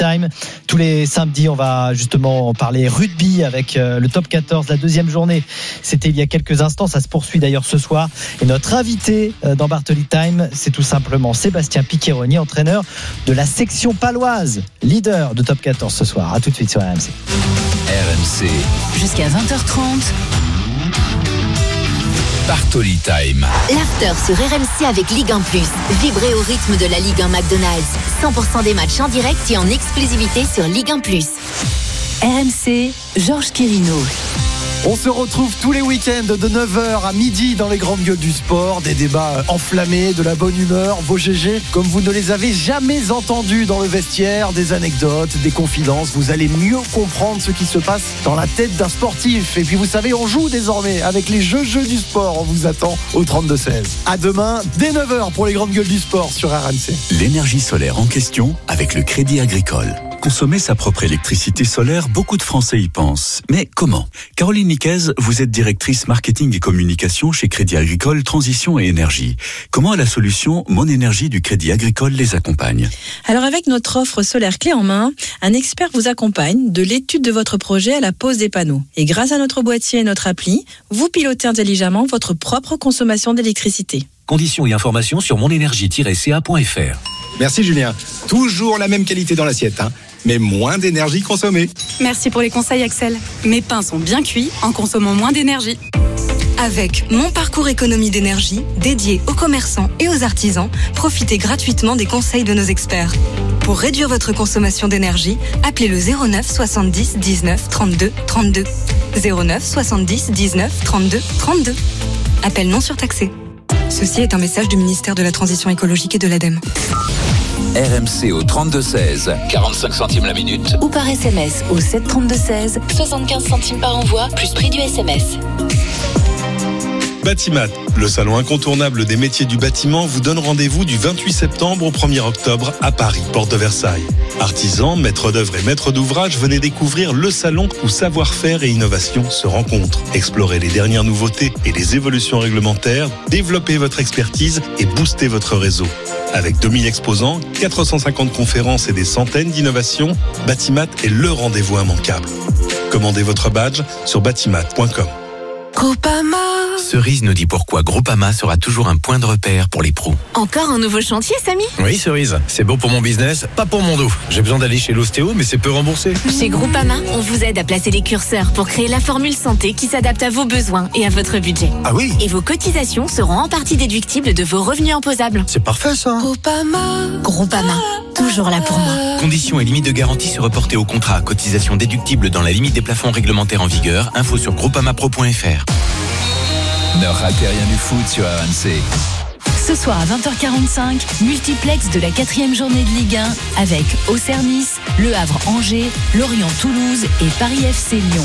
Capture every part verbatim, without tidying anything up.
Time. Tous les samedis, on va justement parler rugby avec le top quatorze. La deuxième journée, c'était il y a quelques instants. Ça se poursuit d'ailleurs ce soir. Et notre invité dans Bartoli Time, c'est tout simplement Sébastien Piccheroni, entraîneur de la section paloise, leader de top quatorze ce soir. À tout de suite sur R M C. R M C. Jusqu'à vingt heures trente. Bartoli Time. L'after sur R M C avec Ligue un plus. Vibrez au rythme de la Ligue un McDonald's. cent pour cent des matchs en direct et en exclusivité sur Ligue un plus. R M C, Georges Quirino. On se retrouve tous les week-ends de neuf heures à midi dans les grandes gueules du sport. Des débats enflammés, de la bonne humeur, vos G G comme vous ne les avez jamais entendus dans le vestiaire, des anecdotes, des confidences. Vous allez mieux comprendre ce qui se passe dans la tête d'un sportif. Et puis vous savez, on joue désormais avec les jeux jeux du sport. On vous attend au trente-deux seize. À demain, dès neuf heures pour les grandes gueules du sport sur R M C. L'énergie solaire en question avec le Crédit Agricole. Consommer sa propre électricité solaire, beaucoup de Français y pensent. Mais comment ? Caroline Niquez, vous êtes directrice marketing et communication chez Crédit Agricole Transition et Énergie. Comment la solution Mon Énergie du Crédit Agricole les accompagne ? Alors avec notre offre solaire clé en main, un expert vous accompagne de l'étude de votre projet à la pose des panneaux. Et grâce à notre boîtier et notre appli, vous pilotez intelligemment votre propre consommation d'électricité. Conditions et informations sur monénergie tiret c a point f r. Merci Julien. Toujours la même qualité dans l'assiette, hein, mais moins d'énergie consommée. Merci pour les conseils Axel. Mes pains sont bien cuits en consommant moins d'énergie. Avec Mon Parcours Économie d'énergie, dédié aux commerçants et aux artisans, profitez gratuitement des conseils de nos experts. Pour réduire votre consommation d'énergie, appelez le zéro neuf soixante-dix dix-neuf trente-deux trente-deux. zéro neuf soixante-dix dix-neuf trente-deux trente-deux. Appel non surtaxé. Ceci est un message du ministère de la Transition écologique et de l'ADEME. R M C au trente-deux seize, quarante-cinq centimes la minute. Ou par S M S au sept trente-deux seize, soixante-quinze centimes par envoi, plus prix du S M S. Batimat, le salon incontournable des métiers du bâtiment, vous donne rendez-vous du vingt-huit septembre au premier octobre à Paris, porte de Versailles. Artisans, maîtres d'œuvre et maîtres d'ouvrage, venez découvrir le salon où savoir-faire et innovation se rencontrent. Explorez les dernières nouveautés et les évolutions réglementaires, développez votre expertise et boostez votre réseau. Avec deux mille exposants, quatre cent cinquante conférences et des centaines d'innovations, Batimat est le rendez-vous immanquable. Commandez votre badge sur batimat point com. Groupama. Cerise nous dit pourquoi Groupama sera toujours un point de repère pour les pros. Encore un nouveau chantier, Samy ? Oui, Cerise, c'est bon pour mon business, pas pour mon dos. J'ai besoin d'aller chez l'ostéo, mais c'est peu remboursé. Chez Groupama, on vous aide à placer les curseurs pour créer la formule santé qui s'adapte à vos besoins et à votre budget. Ah oui ? Et vos cotisations seront en partie déductibles de vos revenus imposables. C'est parfait ça. Groupama. Groupama, toujours là pour moi. Conditions et limites de garantie se reporter au contrat. Cotisation déductible dans la limite des plafonds réglementaires en vigueur. Info sur groupamapro point f r. Ne ratez rien du foot sur R M C. Ce soir à vingt heures quarante-cinq, multiplex de la quatrième journée de Ligue un avec Auxerre Nice, Le Havre Angers, Lorient Toulouse et Paris F C Lyon.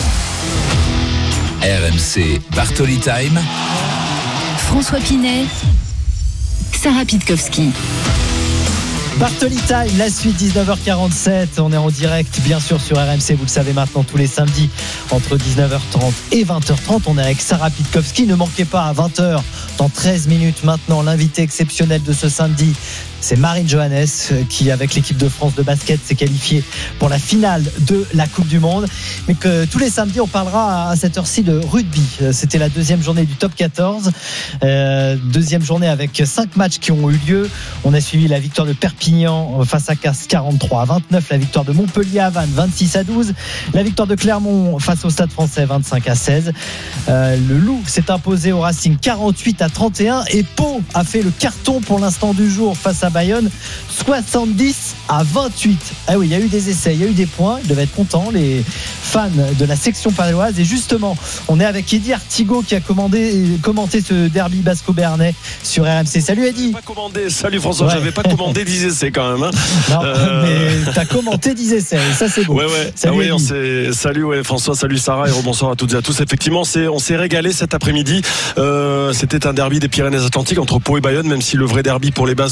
R M C Bartoli Time. François Pinet, Sarah Pitkowski. Bartoli Time, la suite dix-neuf heures quarante-sept. On est en direct bien sûr sur R M C, vous le savez maintenant, tous les samedis entre dix-neuf heures trente et vingt heures trente. On est avec Sarah Pitkowski. Ne manquez pas à vingt heures, dans treize minutes maintenant, l'invité exceptionnel de ce samedi, c'est Marine Johannes qui, avec l'équipe de France de basket, s'est qualifiée pour la finale de la Coupe du Monde. Mais que tous les samedis, on parlera à cette heure-ci de rugby. C'était la deuxième journée du top quatorze. Euh, deuxième journée avec cinq matchs qui ont eu lieu. On a suivi la victoire de Perpignan face à Castres quarante-trois à vingt-neuf, la victoire de Montpellier à Vannes vingt-six à douze, la victoire de Clermont face au Stade Français vingt-cinq à seize. Euh, le Loup s'est imposé au Racing quarante-huit à trente et un et Pau a fait le carton pour l'instant du jour face à Bayonne soixante-dix à vingt-huit. Ah oui, il y a eu des essais, il y a eu des points, ils devaient être contents les fans de la section paloise. Et justement, on est avec Eddy Artigot qui a commandé, commenté ce derby basco-béarnais sur R M C. Salut Eddy. Pas commandé. Salut François, ouais. J'avais pas commandé dix essais quand même. Hein. Non, euh... mais t'as commenté dix essais, ça c'est beau. Ouais, ouais. Salut, ah oui, Eddy. on s'est... Salut ouais, François, salut Sarah et rebonsoir à toutes et à tous. Effectivement, c'est... on s'est régalé cet après-midi. Euh, c'était un derby des Pyrénées-Atlantiques entre Pau et Bayonne, même si le vrai derby pour les Basques c'est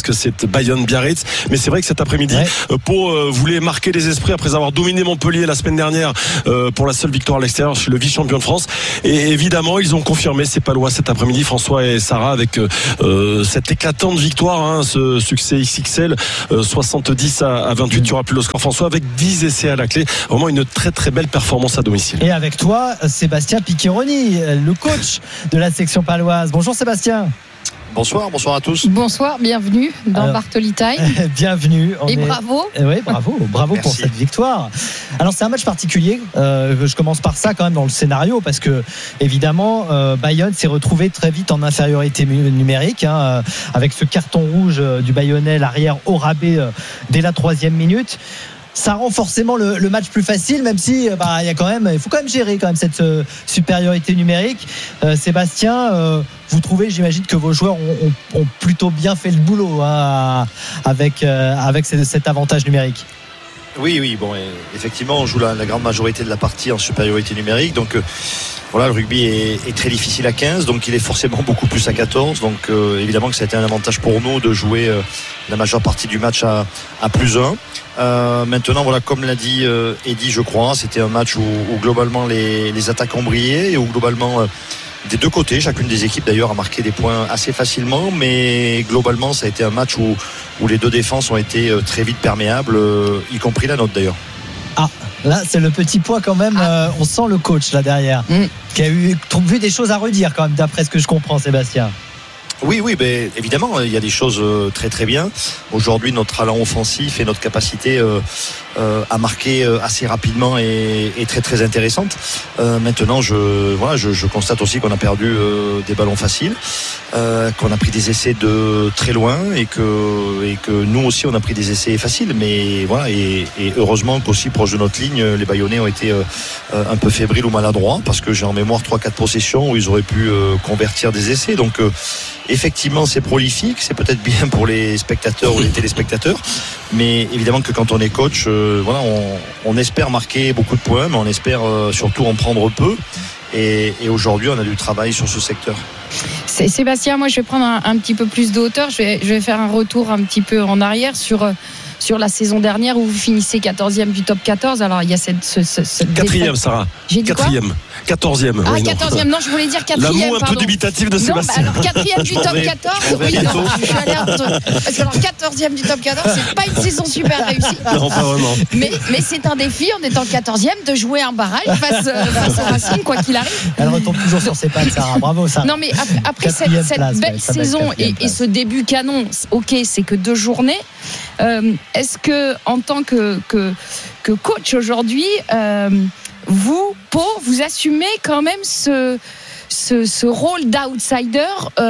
Bayonne-Biarritz. Mais c'est vrai que cet après-midi, ouais. Pau euh, voulait marquer les esprits après avoir dominé Montpellier la semaine dernière euh, pour la seule victoire à l'extérieur chez le vice-champion de France. Et évidemment, ils ont confirmé ces Palois cet après-midi, François et Sarah, avec euh, cette éclatante victoire, hein, ce succès X X L, euh, soixante-dix à vingt-huit. Tu auras plus le score, François, avec dix essais à la clé. Vraiment une très très belle performance à domicile. Et avec toi, Sébastien Piccheroni, le coach de la section paloise. Bonjour Sébastien. Bonsoir, bonsoir à tous. Bonsoir, bienvenue dans Alors, Bartoli Time. Bienvenue. Et est... bravo. Oui, bravo, bravo pour cette victoire. Alors c'est un match particulier. Euh, je commence par ça quand même dans le scénario parce que évidemment euh, Bayonne s'est retrouvé très vite en infériorité numérique hein, euh, avec ce carton rouge euh, du Bayonnais, l'arrière au rabais euh, dès la troisième minute. Ça rend forcément le, le match plus facile, même si bah, y a quand même, il faut quand même gérer quand même cette euh, supériorité numérique. Euh, Sébastien, euh, vous trouvez, j'imagine que vos joueurs ont, ont, ont plutôt bien fait le boulot hein, avec, euh, avec cet avantage numérique. Oui, oui, bon, effectivement, on joue la, la grande majorité de la partie en supériorité numérique, donc euh, voilà, le rugby est, est très difficile à quinze, donc il est forcément beaucoup plus à quatorze, donc euh, évidemment que ça a été un avantage pour nous de jouer euh, la majeure partie du match à, à plus un. Euh, maintenant, voilà, comme l'a dit euh, Eddy, je crois, c'était un match où, où globalement les, les attaques ont brillé et où globalement euh, des deux côtés, chacune des équipes d'ailleurs a marqué des points assez facilement, mais globalement ça a été un match où, où les deux défenses ont été euh, très vite perméables, euh, y compris la nôtre d'ailleurs. Ah, là c'est le petit point quand même, ah. euh, on sent le coach là derrière, mm. qui a eu vu des choses à redire quand même d'après ce que je comprends, Sébastien. Oui, oui, ben, évidemment, il y a des choses très très bien. Aujourd'hui, notre talent offensif et notre capacité euh, euh, à marquer assez rapidement est, est très très intéressante. Euh, maintenant, je, voilà, je, je constate aussi qu'on a perdu euh, des ballons faciles, euh, qu'on a pris des essais de très loin et que, et que nous aussi on a pris des essais faciles. Mais voilà, et, et heureusement qu'aussi proche de notre ligne, les Bayonnais ont été euh, un peu fébriles ou maladroits parce que j'ai en mémoire trois quatre possessions où ils auraient pu euh, convertir des essais. Donc euh, effectivement, c'est prolifique, c'est peut-être bien pour les spectateurs ou les téléspectateurs, mais évidemment que quand on est coach, euh, voilà, on, on espère marquer beaucoup de points, mais on espère euh, surtout en prendre peu. Et, et aujourd'hui, on a du travail sur ce secteur. C'est, Sébastien, moi, je vais prendre un, un petit peu plus de hauteur. Je vais, je vais faire un retour un petit peu en arrière sur. Euh, sur la saison dernière où vous finissez quatorzième du top quatorze. Alors il y a cette, ce, ce, cette quatrième, Sarah. J'ai dit quatrième. quatorzième. Ah, oui, quatorzième. Non. non, je voulais dire quatrième. L'amour un peu dubitatif de non, Sébastien. Bah alors quatrième du top quatorze. Oui, non, je suis allée entre... Parce que alors quatorzième du top quatorze, c'est pas une saison super réussie. Non, pas vraiment. Mais, mais c'est un défi en étant quatorzième de jouer un barrage face, euh, face au Racing, quoi qu'il arrive. Elle retombe toujours sur ses pattes, Sarah. Bravo, Sarah. Non, mais après, après cette, cette place, belle ouais, saison et, et ce début canon, ok, c'est que deux journées. Euh, est-ce que en tant que, que, que coach aujourd'hui, euh, vous, Pau, vous assumez quand même ce, ce, ce rôle d'outsider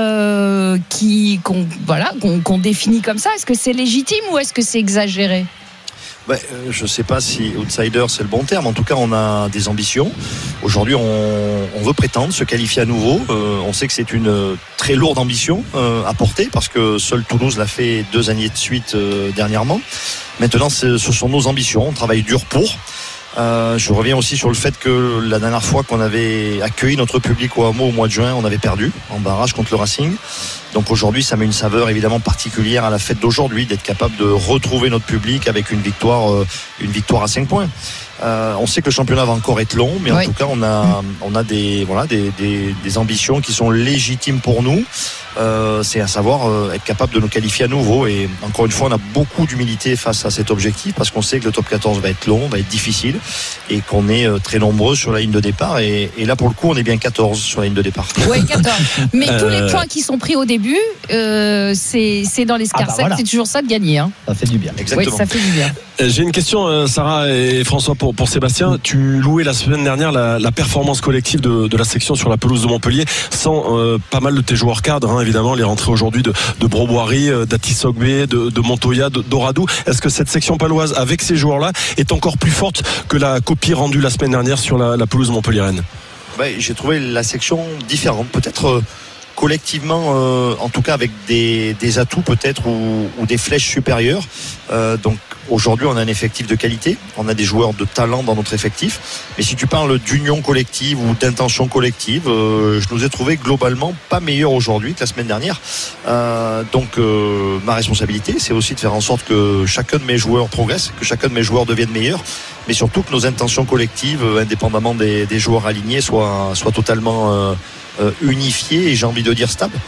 euh, qui, qu'on, voilà, qu'on, qu'on définit comme ça? Est-ce que c'est légitime ou est-ce que c'est exagéré? Ouais, euh, je ne sais pas si outsider c'est le bon terme. En tout cas, on a des ambitions. Aujourd'hui, on, on veut prétendre se qualifier à nouveau. Euh, on sait que c'est une très lourde ambition euh, à porter parce que seul Toulouse l'a fait deux années de suite euh, dernièrement. Maintenant, ce sont nos ambitions. On travaille dur pour. Euh, je reviens aussi sur le fait que la dernière fois qu'on avait accueilli notre public au Hameau au mois de juin, on avait perdu en barrage contre le Racing. Donc aujourd'hui, ça met une saveur évidemment particulière à la fête d'aujourd'hui, d'être capable de retrouver notre public avec une victoire, euh, une victoire à cinq points. Euh, on sait que le championnat va encore être long, mais oui. En tout cas, on a, on a des, voilà, des, des, des ambitions qui sont légitimes pour nous. Euh, c'est à savoir euh, être capable de nous qualifier à nouveau. Et encore une fois, on a beaucoup d'humilité face à cet objectif parce qu'on sait que le top quatorze va être long, va être difficile et qu'on est euh, très nombreux sur la ligne de départ. Et, et là, pour le coup, on est bien quatorze sur la ligne de départ. Oui, quatorze. Mais euh... tous les points qui sont pris au début, euh, c'est, c'est dans l'escarcelle. Ah bah voilà. C'est toujours ça de gagner. Hein. Ça fait du bien. Exactement. Oui, ça fait du bien. J'ai une question, Sarah et François, pour, pour Sébastien. Tu louais la semaine dernière la, la performance collective de, de la section sur la pelouse de Montpellier, sans euh, pas mal de tes joueurs cadres, hein, évidemment, les rentrées aujourd'hui de, de Broboiry, d'Atis Ogbe, de, de Montoya, de, d'Oradou. Est-ce que cette section paloise, avec ces joueurs-là, est encore plus forte que la copie rendue la semaine dernière sur la, la pelouse montpelliéraine? Ouais, j'ai trouvé la section différente, peut-être euh, collectivement, euh, en tout cas avec des, des atouts peut-être ou, ou des flèches supérieures. Euh, donc aujourd'hui on a un effectif de qualité, on a des joueurs de talent dans notre effectif, mais si tu parles d'union collective ou d'intention collective, euh, je nous ai trouvé globalement pas meilleurs aujourd'hui que la semaine dernière. Euh, donc euh, ma responsabilité, c'est aussi de faire en sorte que chacun de mes joueurs progresse, que chacun de mes joueurs devienne meilleur, mais surtout que nos intentions collectives, euh, indépendamment des, des joueurs alignés, soient, soient totalement euh, euh, unifiées et j'ai envie de dire stables.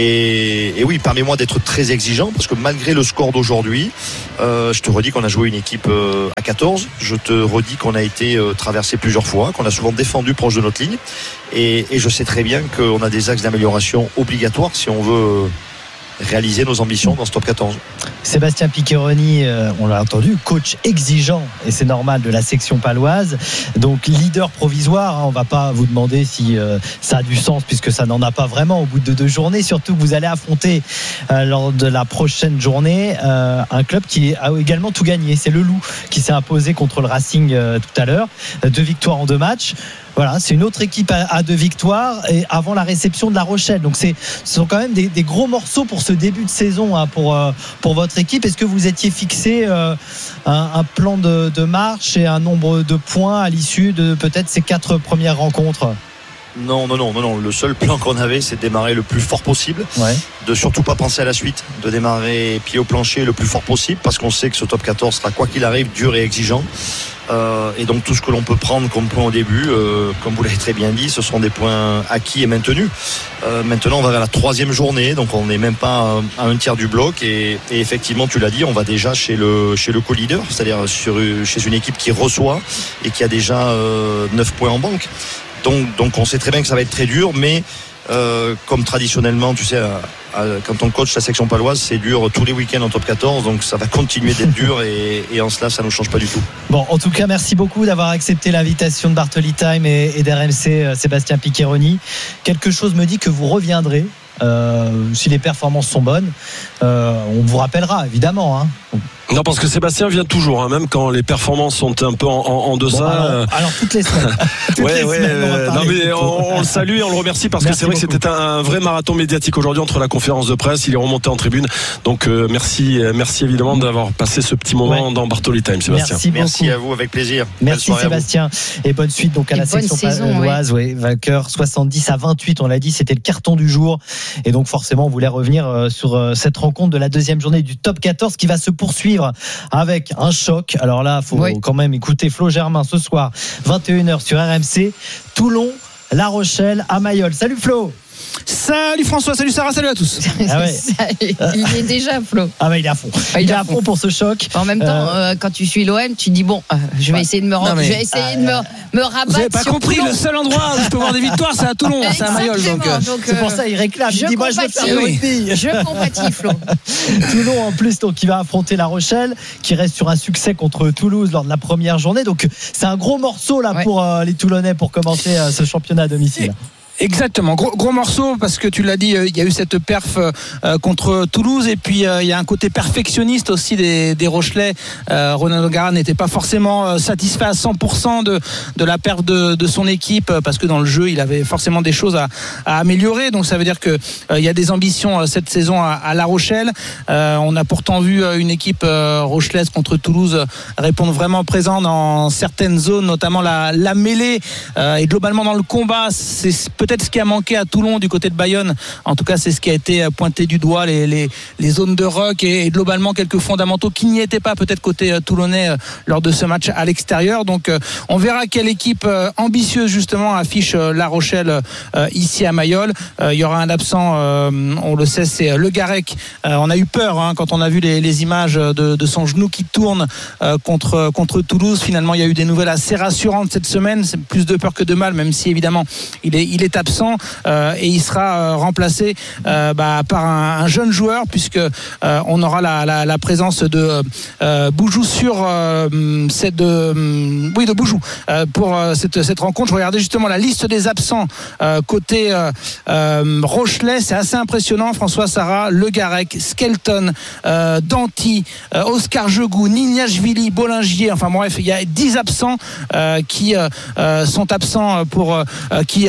Et, et oui, permets-moi d'être très exigeant parce que malgré le score d'aujourd'hui, euh, je te redis qu'on a joué une équipe euh, à quatorze, je te redis qu'on a été euh, traversé plusieurs fois, qu'on a souvent défendu proche de notre ligne et, et je sais très bien qu'on a des axes d'amélioration obligatoires si on veut euh, réaliser nos ambitions dans ce top quatorze. Sébastien Piccheroni, euh, on l'a entendu, coach exigeant, et c'est normal, de la section paloise, donc leader provisoire, hein, on ne va pas vous demander si euh, ça a du sens puisque ça n'en a pas vraiment au bout de deux journées, surtout que vous allez affronter euh, lors de la prochaine journée euh, un club qui a également tout gagné, c'est le Loup qui s'est imposé contre le Racing euh, tout à l'heure, deux victoires en deux matchs. Voilà, c'est une autre équipe à, à deux victoires et avant la réception de La Rochelle. Donc c'est, ce sont quand même des, des gros morceaux pour ce début de saison, hein, pour, euh, pour votre équipe. Est-ce que vous étiez fixé euh, un, un plan de, de marche et un nombre de points à l'issue de peut-être ces quatre premières rencontres ? Non, non, non, non, non. Le seul plan qu'on avait, c'est de démarrer le plus fort possible, ouais. de surtout pas penser à la suite, de démarrer pied au plancher le plus fort possible, parce qu'on sait que ce top quatorze sera, quoi qu'il arrive, dur et exigeant. Euh, et donc tout ce que l'on peut prendre comme point au début, euh, comme vous l'avez très bien dit, ce seront des points acquis et maintenus. Euh, maintenant, on va vers la troisième journée, donc on n'est même pas à un tiers du bloc. Et, et effectivement, tu l'as dit, on va déjà chez le chez le co-leader, c'est-à-dire sur, chez une équipe qui reçoit et qui a déjà euh, neuf points en banque. Donc, donc on sait très bien que ça va être très dur, mais euh, comme traditionnellement, tu sais, à, à, quand on coach la section paloise, c'est dur tous les week-ends en top quatorze, donc ça va continuer d'être dur et, et en cela, ça ne nous change pas du tout. Bon, en tout cas, merci beaucoup d'avoir accepté l'invitation de Bartoli Time et, et d'R M C, Sébastien Piccheroni. Quelque chose me dit que vous reviendrez. Euh, si les performances sont bonnes, euh, on vous rappellera évidemment, hein. Non, parce que Sébastien vient toujours, hein, même quand les performances sont un peu en, en, en deçà. Bon, alors, alors toutes les semaines. toutes ouais, les ouais. semaines Euh, non, mais on, on le salue et on le remercie parce merci que c'est vrai beaucoup. Que c'était un, un vrai marathon médiatique aujourd'hui entre la conférence de presse. Il est remonté en tribune. Donc euh, merci, merci évidemment d'avoir passé ce petit moment ouais. dans Bartoli Time, Sébastien. Merci, merci à vous, avec plaisir. Merci Sébastien et bonne suite donc à et la section paloise. Ouais. Ouais, vainqueur soixante-dix à vingt-huit. On l'a dit, c'était le carton du jour. Et donc forcément, on voulait revenir sur cette rencontre de la deuxième journée du top quatorze qui va se poursuivre avec un choc. Alors là, il faut oui. quand même écouter Flo Germain ce soir, vingt et une heures sur R M C. Toulon, La Rochelle à Mayol. Salut Flo. Salut François, salut Sarah, salut à tous. Ah ouais. Il est déjà Flo. Ah bah il est à fond. Il, il est à fond. fond pour ce choc. En même temps, euh... Euh, quand tu suis l'O M, tu dis bon, euh, je vais bah, essayer de me rendre, mais... je vais essayer ah, de me, me rabattre. Vous n'avez pas sur compris, Toulon. Le seul endroit où je peux voir des victoires, c'est à Toulon, c'est à Mayol. Donc, euh... donc c'est pour ça il réclame. Il dit moi je veux faire le rugby. Je compatis Flo. Toulon en plus donc qui va affronter La Rochelle, qui reste sur un succès contre Toulouse lors de la première journée. Donc c'est un gros morceau là ouais. pour euh, les Toulonnais pour commencer euh, ce championnat à domicile. Exactement, gros, gros morceau parce que tu l'as dit, il y a eu cette perf euh, contre Toulouse et puis euh, il y a un côté perfectionniste aussi des, des Rochelais. Euh, Ronaldo Gara n'était pas forcément euh, satisfait à cent pour cent de, de la perf de, de son équipe parce que dans le jeu il avait forcément des choses à, à améliorer. Donc ça veut dire que euh, il y a des ambitions euh, cette saison à, à La Rochelle. Euh, on a pourtant vu euh, une équipe euh, rochelaise contre Toulouse répondre vraiment présent dans certaines zones, notamment la, la mêlée euh, et globalement dans le combat. C'est peut-être peut-être ce qui a manqué à Toulon du côté de Bayonne. En tout cas, c'est ce qui a été pointé du doigt, les, les, les zones de ruck et, et globalement quelques fondamentaux qui n'y étaient pas peut-être côté euh, toulonnais euh, lors de ce match à l'extérieur. Donc, euh, on verra quelle équipe euh, ambitieuse justement affiche euh, La Rochelle euh, ici à Mayol. Euh, il y aura un absent, euh, on le sait, c'est Le Garec. Euh, on a eu peur hein, quand on a vu les, les images de, de son genou qui tourne euh, contre, contre Toulouse. Finalement, il y a eu des nouvelles assez rassurantes cette semaine. C'est plus de peur que de mal, même si évidemment il est, il est absent euh, et il sera euh, remplacé euh, bah, par un, un jeune joueur puisque euh, on aura la, la, la présence de euh, Boujou sur euh, cette de, euh, oui de Boujou euh, pour euh, cette, cette rencontre. Je regardais justement la liste des absents euh, côté euh, euh, Rochelais, c'est assez impressionnant. François Sarah, Le Garec, Skelton, euh, Danty, euh, Oscar Jegou, Nignashvili, Bollingier, enfin bref, il y a dix absents euh, qui euh, sont absents pour euh, qui euh,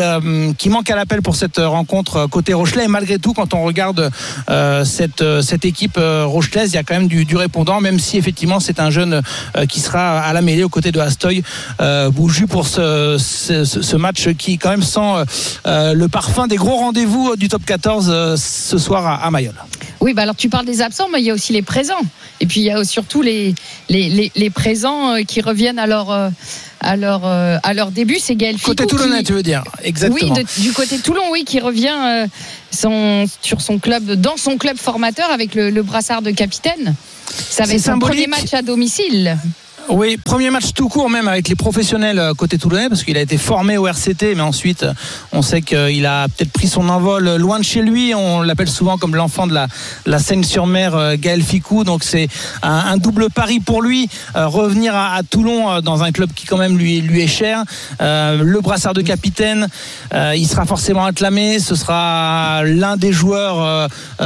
qui manque à l'appel pour cette rencontre côté Rochelais. Et malgré tout, quand on regarde euh, cette, cette équipe euh, rochelaise, il y a quand même du, du répondant, même si effectivement c'est un jeune euh, qui sera à la mêlée aux côtés de Hastoy euh, Bouju pour ce, ce, ce match qui quand même sent euh, le parfum des gros rendez-vous du top quatorze euh, ce soir à, à Mayol. Oui, bah alors tu parles des absents, mais il y a aussi les présents. Et puis il y a surtout les, les, les, les présents qui reviennent à leur, à leur, à leur début. C'est Gaël Ficou. Côté Toulonnais, qui... tu veux dire. Exactement. Oui, de, du côté Toulon, oui, qui revient euh, son, sur son club, dans son club formateur avec le, le brassard de capitaine. Ça va être son premier match à domicile. Oui, premier match tout court même avec les professionnels côté toulonnais parce qu'il a été formé au R C T, mais ensuite on sait qu'il a peut-être pris son envol loin de chez lui. On l'appelle souvent comme l'enfant de la, la Seine-sur-Mer, Gaël Ficou. Donc c'est un, un double pari pour lui, euh, revenir à, à Toulon dans un club qui quand même lui, lui est cher. Euh, le brassard de capitaine, euh, il sera forcément acclamé. Ce sera l'un des joueurs euh,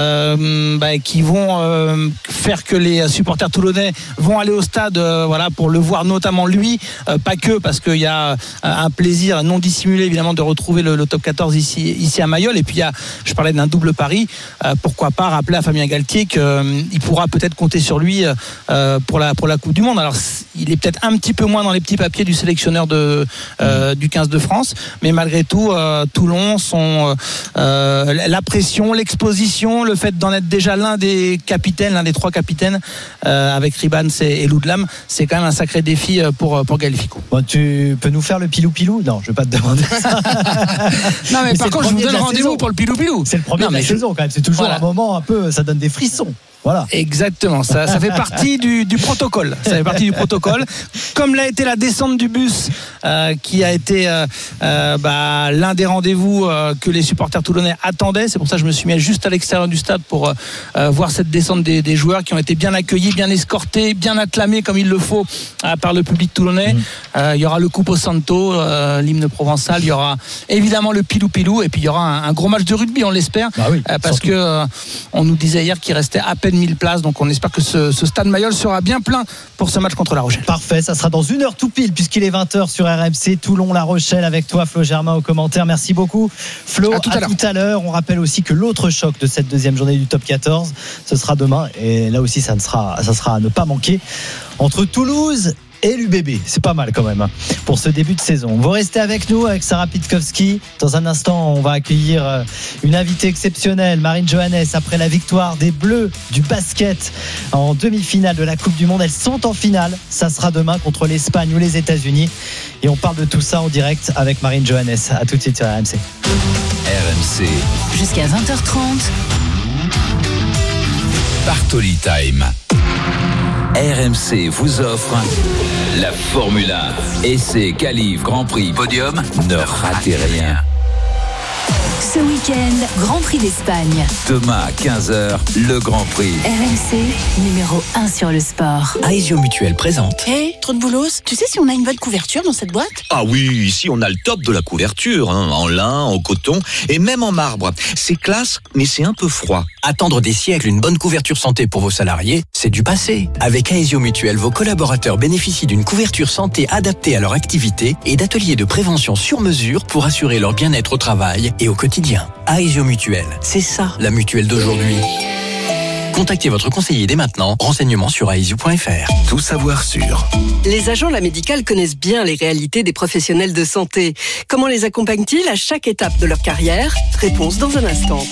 euh, bah, qui vont euh, faire que les supporters toulonnais vont aller au stade. Euh, voilà. Pour le voir notamment lui, euh, pas que parce qu'il y a un plaisir non dissimulé évidemment de retrouver le, le top quatorze ici, ici à Mayol. Et puis il y a, je parlais d'un double pari, euh, pourquoi pas rappeler à Fabien Galtier qu'il euh, pourra peut-être compter sur lui euh, pour, la, pour la Coupe du Monde. Alors il est peut-être un petit peu moins dans les petits papiers du sélectionneur de, euh, du quinze de France, mais malgré tout euh, Toulon, son, euh, la pression, l'exposition, le fait d'en être déjà l'un des capitaines, l'un des trois capitaines euh, avec Ribans et, et Loudlam, c'est quand même un sacré défi pour, pour Gaël Ficou. Bon, tu peux nous faire le pilou-pilou ? Non, je ne vais pas te demander ça. Non, mais, mais par contre, je vous donne rendez-vous saison. Pour le pilou-pilou. C'est le premier non, de la je... saison quand même. C'est toujours voilà. Un moment un peu, ça donne des frissons. Voilà. Exactement, ça, ça fait partie du, du protocole. Ça fait partie du protocole. Comme l'a été la descente du bus, euh, qui a été euh, euh, bah, l'un des rendez-vous euh, que les supporters toulonnais attendaient. C'est pour ça que je me suis mis juste à l'extérieur du stade pour euh, voir cette descente des, des joueurs qui ont été bien accueillis, bien escortés, bien acclamés comme il le faut euh, par le public toulonnais. Mmh. Euh, il y aura le Cupo Santo, euh, l'hymne provençal. Il y aura évidemment le Pilou Pilou et puis il y aura un, un gros match de rugby, on l'espère, bah oui, euh, parce surtout. que euh, on nous disait hier qu'il restait à peine mille places, donc on espère que ce, ce stade Mayol sera bien plein pour ce match contre La Rochelle. Parfait, ça sera dans une heure tout pile puisqu'il est vingt heures sur R M C. Toulon-La Rochelle avec toi Flo Germain au commentaire. Merci beaucoup Flo, à tout à, à, tout à l'heure. On rappelle aussi que l'autre choc de cette deuxième journée du top quatorze, ce sera demain et là aussi ça, ne sera, ça sera à ne pas manquer entre Toulouse et l'U B B. C'est pas mal quand même pour ce début de saison. Vous restez avec nous avec Sarah Pitkowski. Dans un instant, on va accueillir une invitée exceptionnelle, Marine Johannes, après la victoire des Bleus du basket en demi-finale de la Coupe du Monde. Elles sont en finale. Ça sera demain contre l'Espagne ou les États-Unis. Et on parle de tout ça en direct avec Marine Johannes. À tout de suite sur R M C. R M C. Jusqu'à vingt heures trente. Bartoli Time. R M C vous offre la Formule un. Essai, qualif, Grand Prix, podium, ne ratez rien. Ce week-end, Grand Prix d'Espagne. Demain à quinze heures, le Grand Prix. R M C, numéro un sur le sport. Aesio Mutuel présente. Hé, hey, trop de boulos, tu sais si on a une bonne couverture dans cette boîte ? Ah oui, ici on a le top de la couverture, hein, en lin, en coton et même en marbre. C'est classe, mais c'est un peu froid. Attendre des siècles une bonne couverture santé pour vos salariés, c'est du passé. Avec Aesio Mutuel, vos collaborateurs bénéficient d'une couverture santé adaptée à leur activité et d'ateliers de prévention sur mesure pour assurer leur bien-être au travail et au quotidien. Aesio Mutuel, c'est ça la mutuelle d'aujourd'hui. Contactez votre conseiller dès maintenant. Renseignements sur aesio point f r. Tout savoir sur. Les agents La Médicale connaissent bien les réalités des professionnels de santé. Comment les accompagnent-ils à chaque étape de leur carrière ? Réponse dans un instant.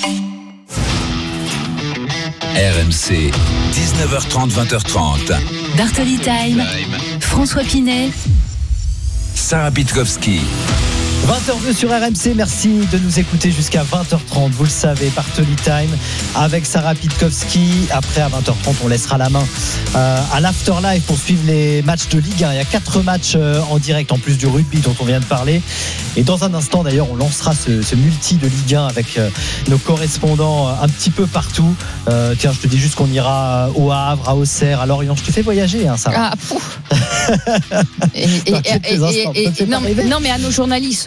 R M C, dix-neuf heures trente, vingt heures trente. Bartoli Time. François Pinet. Sarah Pitkowski. vingt heures deux sur R M C, merci de nous écouter jusqu'à vingt heures trente, vous le savez, Bartoli Time avec Sarah Pitkowski. Après à vingt heures trente, on laissera la main euh, à l'Afterlife pour suivre les matchs de Ligue un. Il y a quatre matchs euh, en direct en plus du rugby dont on vient de parler. Et dans un instant d'ailleurs, on lancera ce, ce multi de Ligue un avec euh, nos correspondants euh, un petit peu partout. Euh, tiens, je te dis juste qu'on ira au Havre, à Auxerre, à Lorient. Je te fais voyager, hein, Sarah. Ah, et, et, et, et, et, et non, mais, non mais à nos journalistes,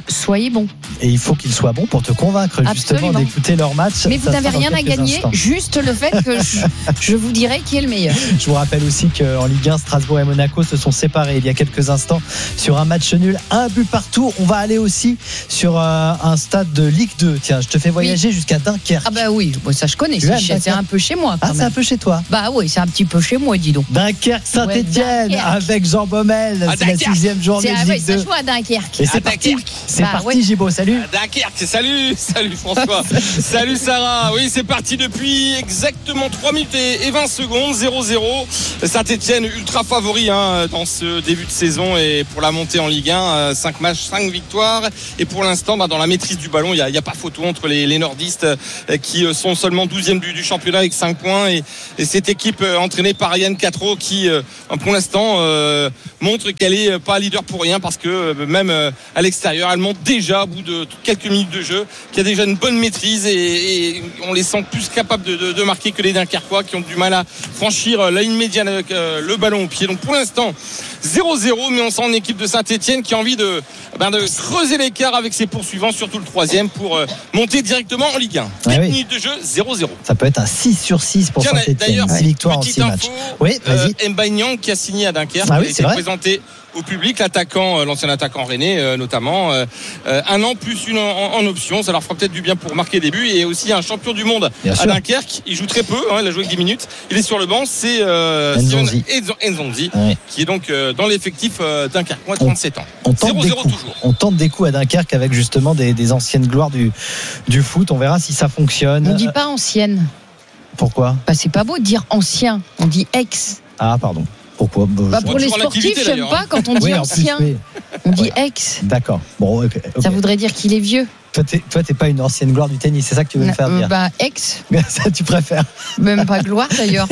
soyez bons. Et il faut qu'ils soient bons pour te convaincre justement Absolument. d'écouter leur match. Mais vous n'avez rien à gagner, instants. juste le fait que je, je vous dirai qui est le meilleur. Je vous rappelle aussi qu'en Ligue un, Strasbourg et Monaco se sont séparés il y a quelques instants sur un match nul, un but partout. On va aller aussi sur euh, un stade de Ligue deux. Tiens, je te fais voyager oui. jusqu'à Dunkerque. Ah bah oui, bon, ça je connais, c'est, c'est, c'est un peu chez moi. Ah, même. c'est un peu chez toi. Bah oui, c'est un petit peu chez moi, dis donc. Dunkerque, Saint-Étienne, ouais, avec Jean Baumel. Ah, c'est Dunkerque. La sixième journée c'est, de ouais, Ligue deux. Ça joue à Dunkerque. Et c'est à parti. Dunkerque. C'est bah, parti, ouais. Gibo. Salut. À Dunkerque, salut, salut François. Salut Sarah. Oui, c'est parti depuis exactement trois minutes et vingt secondes, zéro zéro. Saint-Étienne ultra favori hein, dans ce début de saison et pour la montée en Ligue un, cinq matchs, cinq victoires. Et pour l'instant, bah, dans la maîtrise du ballon, il n'y a, a pas photo entre les, les nordistes qui sont seulement douzième du, du championnat avec cinq points. Et, et cette équipe entraînée par Yann Quatreau qui, pour l'instant, euh, montre qu'elle n'est pas leader pour rien parce que même à l'extérieur, elle monte déjà au bout de quelques minutes de jeu, qui a déjà une bonne maîtrise et, et on les sent plus capables de, de, de marquer que les Dunkerquois qui ont du mal à franchir la ligne médiane avec euh, le ballon au pied. Donc pour l'instant zéro zéro, mais on sent une équipe de Saint-Étienne qui a envie de, ben de creuser l'écart avec ses poursuivants, surtout le troisième, pour euh, monter directement en Ligue un. Ah quatre oui. minutes de jeu, zéro zéro. Ça peut être un six sur six pour Saint-Étienne. D'ailleurs, six victoires en six info, matchs. Oui, vas-y. Euh, Mbaye Niang qui a signé à Dunkerque, ah oui, il a été présenté au public, l'attaquant, l'ancien attaquant rennais euh, notamment, euh, un an plus une en, en option, ça leur fera peut-être du bien pour marquer des buts. Et aussi un champion du monde bien à sûr. Dunkerque, il joue très peu, hein, il a joué que dix minutes, il est sur le banc, c'est euh, Nzonzi, Nzonzi oui. qui est donc euh, dans l'effectif euh, Dunkerquois, trente-sept ans. On tente, zéro zéro des coups. toujours. On tente des coups à Dunkerque avec justement des, des anciennes gloires du, du foot, on verra si ça fonctionne. On ne dit pas ancienne. Pourquoi? Bah, c'est pas beau de dire ancien, on dit ex. Ah pardon. Pourquoi? Bah pour les sportifs, j'aime pas quand on dit oui, ancien. Plus, oui. On dit ouais. ex. D'accord. Bon, okay, okay. Ça voudrait dire qu'il est vieux. Toi, t'es, toi, t'es pas une ancienne gloire du tennis, c'est ça que tu veux me faire dire? Bah, ex. Ça, tu préfères. Même pas gloire d'ailleurs.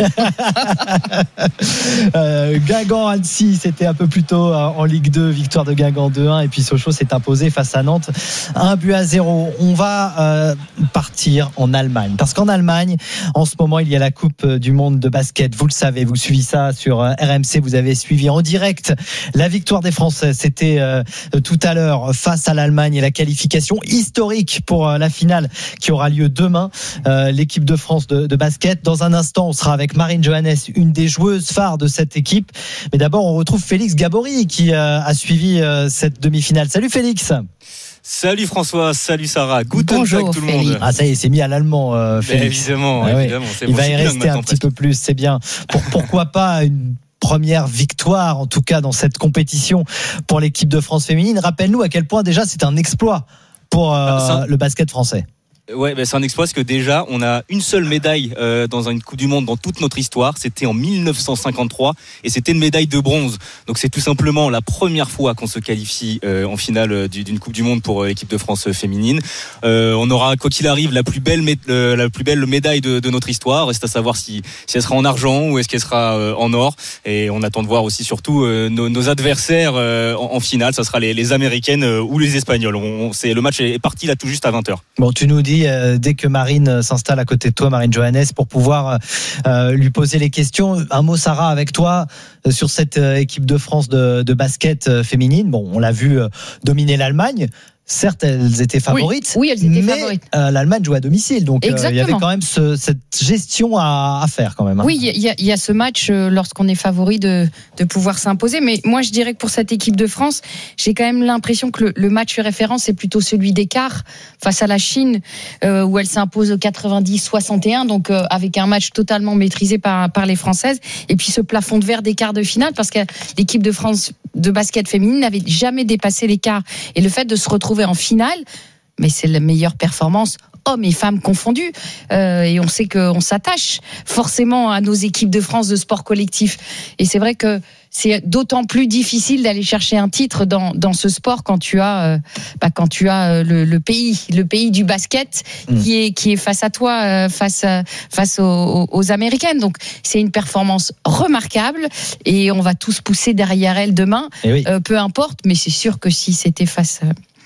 euh, Guingamp-Annecy, c'était un peu plus tôt en Ligue deux, victoire de Guingamp deux un, et puis Sochaux s'est imposé face à Nantes, un but à zéro. On va euh, partir en Allemagne, parce qu'en Allemagne, en ce moment, il y a la Coupe du Monde de basket. Vous le savez, vous suivez ça sur R M C, vous avez suivi en direct la victoire des Français. C'était euh, tout à l'heure face à l'Allemagne et la qualification historique pour la finale qui aura lieu demain, euh, l'équipe de France de, de basket. Dans un instant, on sera avec Marine Johannes, une des joueuses phares de cette équipe. Mais d'abord, on retrouve Félix Gabory qui euh, a suivi euh, cette demi-finale. Salut Félix. Salut François, salut Sarah, guten Bonjour, Tag tout le Félix. monde. Ah ça y est, c'est mis à l'allemand euh, Félix. Évidemment, ah, évidemment. Ouais. Il va y rester un petit peu plus, c'est bien. Pour, pourquoi pas une première victoire, en tout cas dans cette compétition pour l'équipe de France féminine. Rappelle-nous à quel point déjà c'est un exploit pour euh, un... le basket français. Ouais, bah c'est un exploit parce que déjà, on a une seule médaille euh, dans une Coupe du Monde dans toute notre histoire. C'était en mille neuf cent cinquante-trois et c'était une médaille de bronze. Donc c'est tout simplement la première fois qu'on se qualifie euh, en finale d'une Coupe du Monde pour euh, l'équipe de France féminine. Euh, on aura, quoi qu'il arrive, la plus belle, mé- euh, la plus belle médaille de, de notre histoire. Reste à savoir si, si elle sera en argent ou est-ce qu'elle sera euh, en or. Et on attend de voir aussi surtout euh, nos, nos adversaires euh, en, en finale. Ça sera les, les Américaines euh, ou les Espagnoles. On, on, c'est, le match est parti là tout juste à vingt heures. Bon, tu nous dis dès que Marine s'installe à côté de toi, Marine Johannes, pour pouvoir euh, lui poser les questions. Un mot, Sarah, avec toi sur cette équipe de France de, de basket féminine. Bon, on l'a vu dominer l'Allemagne. Certes, elles étaient favorites, oui, oui, elles étaient mais favorites. Euh, l'Allemagne joue à domicile, donc euh, il y avait quand même ce, cette gestion à, à faire quand même. Hein. Oui, il y, y, y a ce match euh, lorsqu'on est favori de, de pouvoir s'imposer, mais moi je dirais que pour cette équipe de France, j'ai quand même l'impression que le, le match référence c'est plutôt celui d'écart face à la Chine, euh, où elle s'impose quatre-vingt-dix soixante et un, donc euh, avec un match totalement maîtrisé par, par les Françaises, et puis ce plafond de verre des quarts de finale, parce que l'équipe de France de basket féminine n'avait jamais dépassé l'écart, et le fait de se retrouver en finale, mais c'est la meilleure performance hommes et femmes confondus, euh, et on sait qu'on s'attache forcément à nos équipes de France de sport collectif, et c'est vrai que c'est d'autant plus difficile d'aller chercher un titre dans, dans ce sport quand tu as, euh, bah, quand tu as le, le pays, le pays du basket mmh. qui est, qui est face à toi, euh, face, à, face aux, aux Américaines. Donc c'est une performance remarquable et on va tous pousser derrière elle demain, oui. euh, peu importe, mais c'est sûr que si c'était face à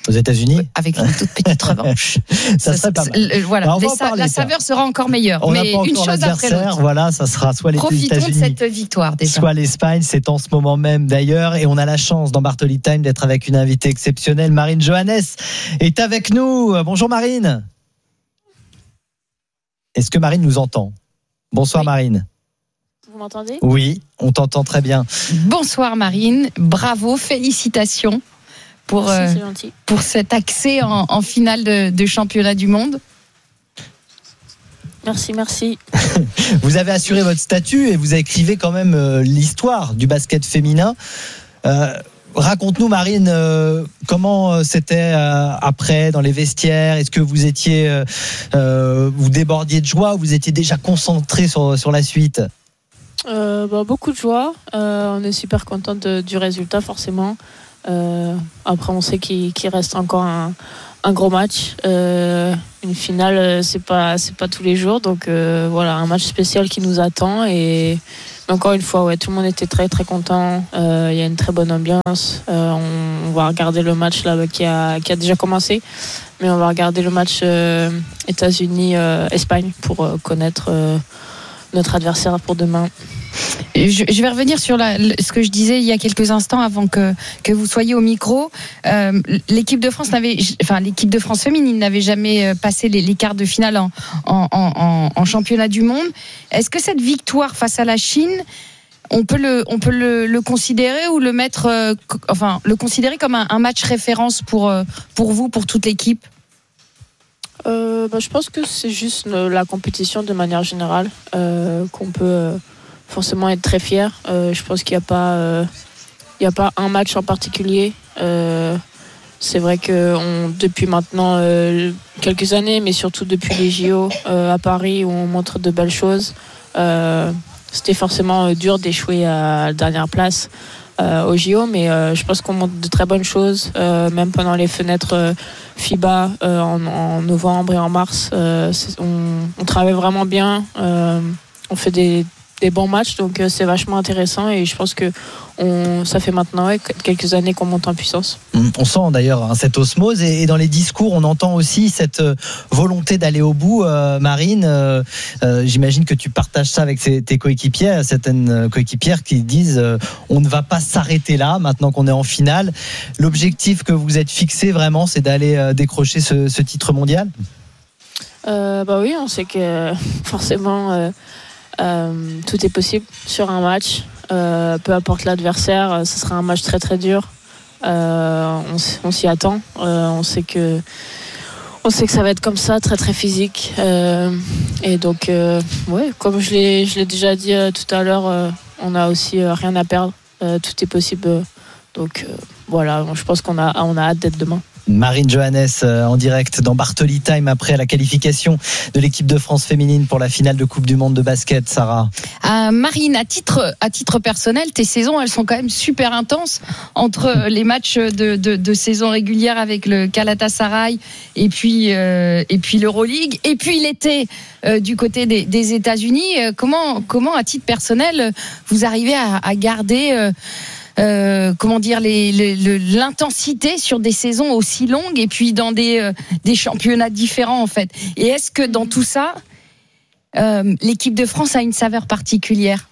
Aux États-Unis, avec une toute petite revanche. ça, ça serait pas mal. Le, voilà, Alors, sa- la saveur sera encore meilleure. On mais n'a pas une encore chose après l'autre. Voilà, ça sera soit les Profitons États-Unis, de cette victoire déjà. soit l'Espagne. C'est en ce moment même d'ailleurs, et on a la chance dans Bartoli Time d'être avec une invitée exceptionnelle. Marine Johannes est avec nous. Bonjour Marine. Est-ce que Marine nous entend? Bonsoir oui. Marine. Vous m'entendez? Oui, on t'entend très bien. Bonsoir Marine, bravo, félicitations pour, Merci, euh, pour cet accès en, en finale de, de championnat du monde. Merci, merci. Vous avez assuré votre statut et vous écrivez quand même euh, l'histoire du basket féminin. Euh, Raconte-nous Marine, euh, comment c'était euh, après dans les vestiaires. Est-ce que vous étiez, euh, euh, vous débordiez de joie ou vous étiez déjà concentré sur, sur la suite? euh, bah, Beaucoup de joie. Euh, on est super content de, du résultat forcément. Euh, après on sait qu'il, qu'il reste encore un, un gros match. Euh, une finale, c'est pas, c'est pas tous les jours. Donc euh, voilà, un match spécial qui nous attend. Et encore une fois, ouais, tout le monde était très très content. Il euh, y a une très bonne ambiance. Euh, on, on va regarder le match là qui a, qui a déjà commencé, mais on va regarder le match euh, États-Unis-Espagne euh, pour euh, connaître euh, notre adversaire pour demain. Je, je vais revenir sur la, ce que je disais il y a quelques instants avant que, que vous soyez au micro. Euh, l'équipe de France n'avait, enfin l'équipe de France féminine n'avait jamais passé les, les quarts de finale en, en, en, en championnat du monde. Est-ce que cette victoire face à la Chine, on peut le, on peut le, le considérer ou le mettre, euh, enfin le considérer comme un, un match référence pour, pour vous, pour toute l'équipe? euh, bah, Je pense que c'est juste la compétition de manière générale euh, qu'on peut euh, forcément être très fier. Euh, je pense qu'il n'y a pas, euh, il y a pas un match en particulier. Euh, c'est vrai que on, depuis maintenant euh, quelques années, mais surtout depuis les J O euh, à Paris où on montre de belles choses, euh, c'était forcément dur d'échouer à la dernière place euh, aux J O, mais euh, je pense qu'on montre de très bonnes choses, euh, même pendant les fenêtres euh, FIBA euh, en, en novembre et en mars. Euh, on, on travaille vraiment bien, euh, on fait des des bons matchs, donc euh, c'est vachement intéressant et je pense que on, ça fait maintenant ouais, quelques années qu'on monte en puissance. On sent d'ailleurs hein, cette osmose et, et dans les discours on entend aussi cette euh, volonté d'aller au bout. euh, Marine, euh, euh, j'imagine que tu partages ça avec ces, tes coéquipières, certaines coéquipières qui disent euh, on ne va pas s'arrêter là maintenant qu'on est en finale. L'objectif que vous êtes fixé vraiment, c'est d'aller euh, décrocher ce, ce titre mondial. euh, Bah oui, on sait que forcément euh, Euh, tout est possible sur un match, euh, peu importe l'adversaire, ce sera un match très très dur. Euh, on, on s'y attend, euh, on sait que on sait que ça va être comme ça, très très physique. Euh, et donc, euh, ouais, comme je l'ai je l'ai déjà dit euh, tout à l'heure, euh, on a aussi euh, rien à perdre, euh, tout est possible. Donc euh, voilà, je pense qu'on a on a hâte d'être demain. Marine Johannes en direct dans Bartoli Time après la qualification de l'équipe de France féminine pour la finale de Coupe du Monde de basket. Sarah. Euh, Marine, à titre, à titre personnel, tes saisons, elles sont quand même super intenses entre les matchs de, de, de saison régulière avec le Galatasaray et puis, euh, et puis l'Euroleague et puis l'été euh, du côté des, des États-Unis. Euh, comment, comment, à titre personnel, vous arrivez à, à garder euh, Euh, comment dire les, les, l'intensité sur des saisons aussi longues et puis dans des, euh, des championnats différents en fait. Et est-ce que dans tout ça, euh, l'équipe de France a une saveur particulière?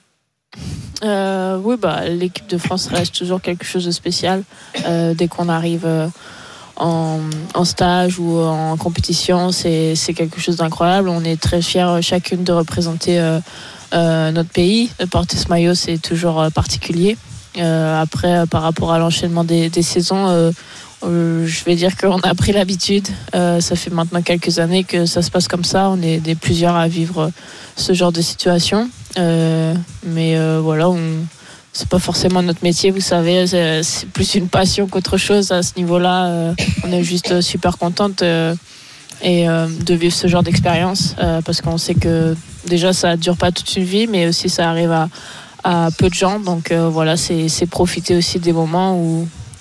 euh, Oui, bah, l'équipe de France reste toujours quelque chose de spécial. Euh, dès qu'on arrive euh, en, en stage ou en compétition, c'est, c'est quelque chose d'incroyable. On est très fiers chacune de représenter euh, euh, notre pays. De porter ce maillot, c'est toujours euh, particulier. Euh, après, euh, par rapport à l'enchaînement des, des saisons, euh, euh, je vais dire qu'on a pris l'habitude. Euh, ça fait maintenant quelques années que ça se passe comme ça. On est des plusieurs à vivre ce genre de situation. Euh, mais euh, voilà, on, c'est pas forcément notre métier, vous savez. C'est, c'est plus une passion qu'autre chose à ce niveau-là. Euh, on est juste super contente euh, et euh, de vivre ce genre d'expérience euh, parce qu'on sait que déjà ça dure pas toute une vie, mais aussi ça arrive à à peu de gens, donc euh, voilà, c'est, c'est profiter aussi des moments où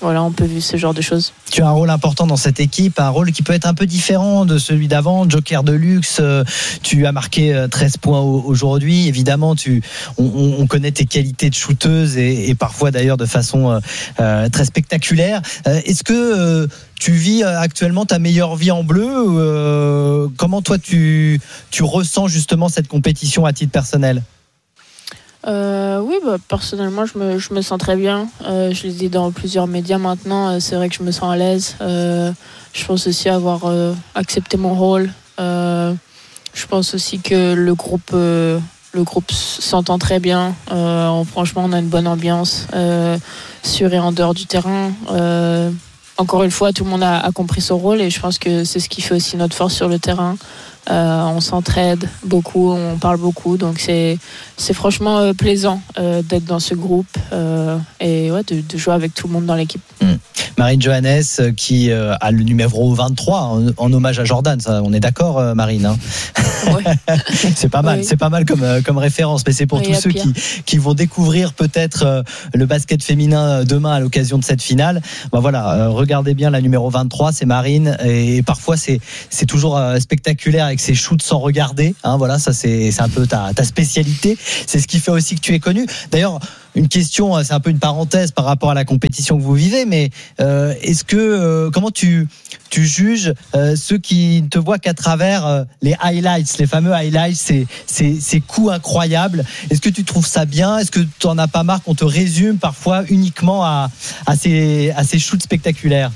voilà, on peut vivre ce genre de choses. Tu as un rôle important dans cette équipe, un rôle qui peut être un peu différent de celui d'avant, joker de luxe. Tu as marqué treize points aujourd'hui. Évidemment, tu, on, on connaît tes qualités de shooteuse et, et parfois d'ailleurs de façon euh, très spectaculaire. Euh, est-ce que euh, tu vis actuellement ta meilleure vie en bleu? euh, Comment toi tu, tu ressens justement cette compétition à titre personnel? Euh, oui, bah, personnellement, je me, je me sens très bien. Euh, je l'ai dit dans plusieurs médias maintenant. Euh, c'est vrai que je me sens à l'aise. Euh, je pense aussi avoir euh, accepté mon rôle. Euh, je pense aussi que le groupe, euh, le groupe s'entend très bien. Euh, on, franchement, on a une bonne ambiance euh, sur et en dehors du terrain. Euh, encore une fois, tout le monde a, a compris son rôle et je pense que c'est ce qui fait aussi notre force sur le terrain. Euh, on s'entraide beaucoup, on parle beaucoup, donc c'est, c'est franchement euh, plaisant euh, d'être dans ce groupe euh, et ouais, de, de jouer avec tout le monde dans l'équipe. Mmh. Marine Johannes qui euh, a le numéro vingt-trois en, en hommage à Jordan, ça, on est d'accord euh, Marine hein. Ouais. C'est pas mal, oui. C'est pas mal comme, euh, comme référence, mais c'est pour oui, tous ceux qui, qui vont découvrir peut-être euh, le basket féminin demain à l'occasion de cette finale. Bah voilà, euh, regardez bien la numéro vingt-trois, c'est Marine et, et parfois c'est, c'est toujours euh, spectaculaire avec ses shoots sans regarder, hein, voilà, ça c'est, c'est un peu ta, ta spécialité, c'est ce qui fait aussi que tu es connu. D'ailleurs, une question, c'est un peu une parenthèse par rapport à la compétition que vous vivez, mais euh, est-ce que euh, comment tu tu juges euh, ceux qui ne te voient qu'à travers euh, les highlights, les fameux highlights, ces, ces ces coups incroyables? Est-ce que tu trouves ça bien? Est-ce que tu en as pas marre qu'on te résume parfois uniquement à à ces à ces shoots spectaculaires?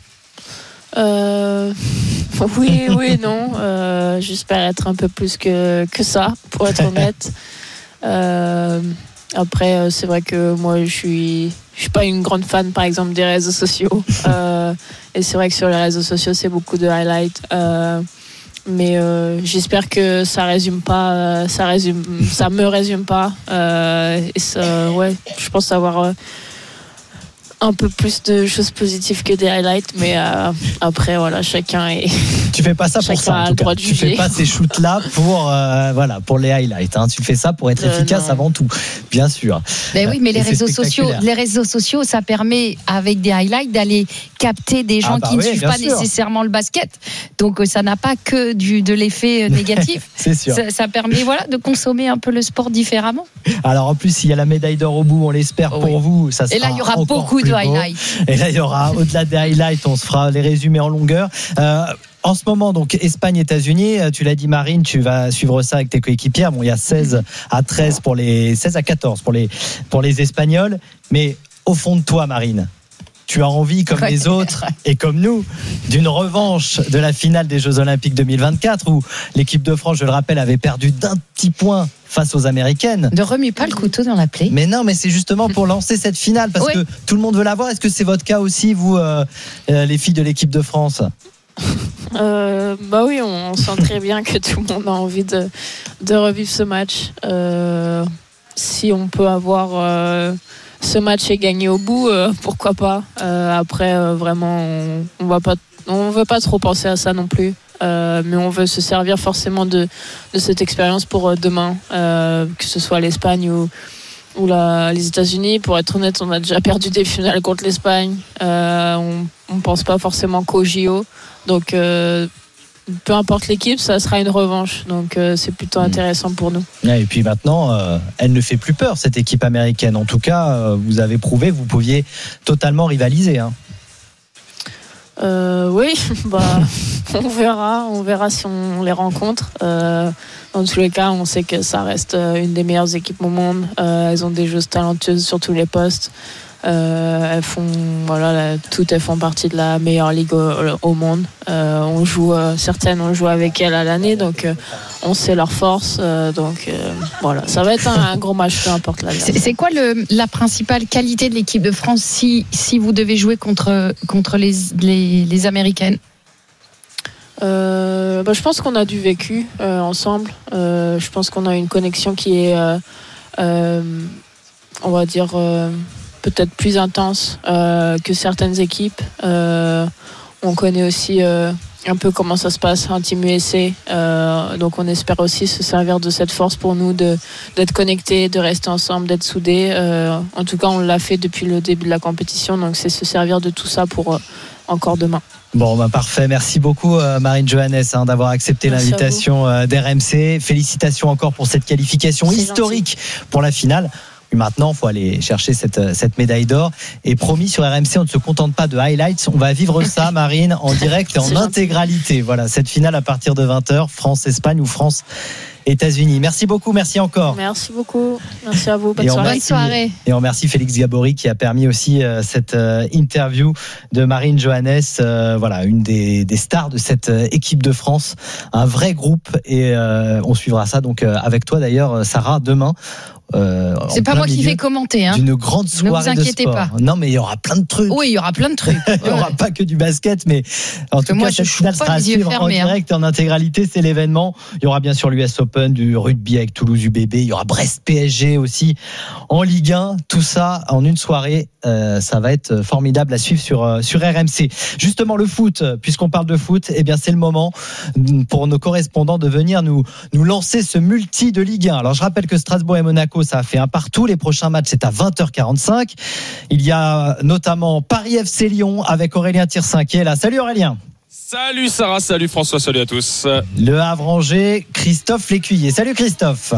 Euh, oui, oui, non. Euh, j'espère être un peu plus que que ça, pour être honnête. Euh, Après, c'est vrai que moi, je suis, je suis pas une grande fan, par exemple, des réseaux sociaux. Euh, et c'est vrai que sur les réseaux sociaux, c'est beaucoup de highlights. Euh, mais euh, j'espère que ça résume pas, euh, ça résume, ça me résume pas. Euh, et ça, ouais, je pense avoir euh, un peu plus de choses positives que des highlights, mais euh, après voilà, chacun est. Tu fais pas ça pour ça. En tout cas. Tu fais pas ces shoots là pour euh, voilà pour les highlights. Hein. Tu fais ça pour être euh, efficace non. avant tout, bien sûr. Mais oui, mais les réseaux sociaux, les réseaux sociaux, ça permet avec des highlights d'aller capter des gens ah bah qui oui, ne suivent pas sûr. nécessairement le basket. Donc ça n'a pas que du de l'effet négatif. C'est sûr. Ça, ça permet voilà de consommer un peu le sport différemment. Alors en plus, il y a la médaille d'or au bout, on l'espère oh, pour oui. vous. Ça sera Et là, il y aura beaucoup de highlights. Et là, il y aura au-delà des highlights, on se fera les résumés en longueur. Euh, En ce moment, donc Espagne, États-Unis, tu l'as dit Marine, tu vas suivre ça avec tes coéquipières. Bon, il y a seize à treize pour les seize à quatorze pour les pour les Espagnols, mais au fond de toi, Marine, tu as envie, comme ouais. les autres et comme nous, d'une revanche de la finale des Jeux Olympiques deux mille vingt-quatre où l'équipe de France, je le rappelle, avait perdu d'un petit point face aux Américaines. Ne remue pas le couteau dans la plaie. Mais non, mais c'est justement pour lancer cette finale parce oui. que tout le monde veut la voir. Est-ce que c'est votre cas aussi, vous, euh, les filles de l'équipe de France? Euh, bah oui, on, on sent très bien que tout le monde a envie de, de revivre ce match. Euh, si on peut avoir euh, ce match et gagner au bout, euh, pourquoi pas. Euh, après, euh, vraiment, on, on va pas, on veut pas trop penser à ça non plus. Euh, mais on veut se servir forcément de, de cette expérience pour euh, demain, euh, que ce soit l'Espagne ou ou la, les États-Unis. Pour être honnête, on a déjà perdu des finales contre l'Espagne. Euh, on ne pense pas forcément qu'au J O. Donc, euh, peu importe l'équipe, ça sera une revanche. Donc, euh, c'est plutôt intéressant pour nous. Et puis maintenant, euh, elle ne fait plus peur, cette équipe américaine. En tout cas, euh, vous avez prouvé que vous pouviez totalement rivaliser. Hein. Euh, oui, bah, on verra. On verra si on les rencontre. Euh, dans tous les cas, on sait que ça reste une des meilleures équipes au monde. Euh, elles ont des joueuses talentueuses sur tous les postes. Euh, elles font, voilà, la, toutes elles font partie de la meilleure ligue au, au monde. Euh, on joue, euh, certaines, on joue avec elles à l'année, donc euh, on sait leur force. Euh, donc euh, voilà, ça va être un, un gros match, peu importe la. C'est, c'est quoi le, la principale qualité de l'équipe de France si, si vous devez jouer contre, contre les, les, les Américaines? Euh, bah, je pense qu'on a du vécu euh, ensemble. Euh, je pense qu'on a une connexion qui est, euh, euh, on va dire, euh, peut-être plus intense euh, que certaines équipes. Euh, on connaît aussi euh, un peu comment ça se passe en Team U S A. Euh, donc on espère aussi se servir de cette force pour nous de, d'être connectés, de rester ensemble, d'être soudés. Euh, en tout cas, on l'a fait depuis le début de la compétition, donc c'est se servir de tout ça pour euh, encore demain. Bon, bah parfait. Merci beaucoup, euh, Marine Johannes, hein, d'avoir accepté Merci l'invitation euh, d'R M C. Félicitations encore pour cette qualification c'est historique gentil. Pour la finale. Maintenant, il faut aller chercher cette, cette médaille d'or. Et promis, sur R M C, on ne se contente pas de highlights. On va vivre ça, Marine, en direct et en intégralité. Voilà, cette finale à partir de vingt heures, France-Espagne ou France-États-Unis. Merci beaucoup, merci encore. Merci beaucoup. Merci à vous. Bonne, soirée. Remercie, bonne soirée. Et on remercie Félix Gabory qui a permis aussi euh, cette euh, interview de Marine Johannes. Euh, voilà, une des, des stars de cette euh, équipe de France. Un vrai groupe. Et euh, on suivra ça donc euh, avec toi d'ailleurs, Sarah, demain. Euh, c'est pas moi qui vais commenter hein. D'une grande soirée ne vous inquiétez de sport. Pas. Non mais il y aura plein de trucs. Oui, il y aura plein de trucs. Il n'y aura pas que du basket, mais en tout moi, cas cette finale sera à suivre en direct et en intégralité. C'est l'événement. Il y aura bien sûr l'U S Open, du rugby avec Toulouse U B B. Il y aura Brest P S G aussi en Ligue un. Tout ça en une soirée. Euh, ça va être formidable à suivre sur euh, sur R M C. Justement le foot, puisqu'on parle de foot, eh bien c'est le moment pour nos correspondants de venir nous nous lancer ce multi de Ligue un. Alors je rappelle que Strasbourg et Monaco, ça a fait un partout. Les prochains matchs, c'est à vingt heures quarante-cinq. Il y a notamment Paris F C Lyon avec Aurélien Tirsin qui est là. Salut Aurélien. Salut Sarah, salut François, salut à tous. Le Havre Angers, Christophe Lécuyer. Salut Christophe.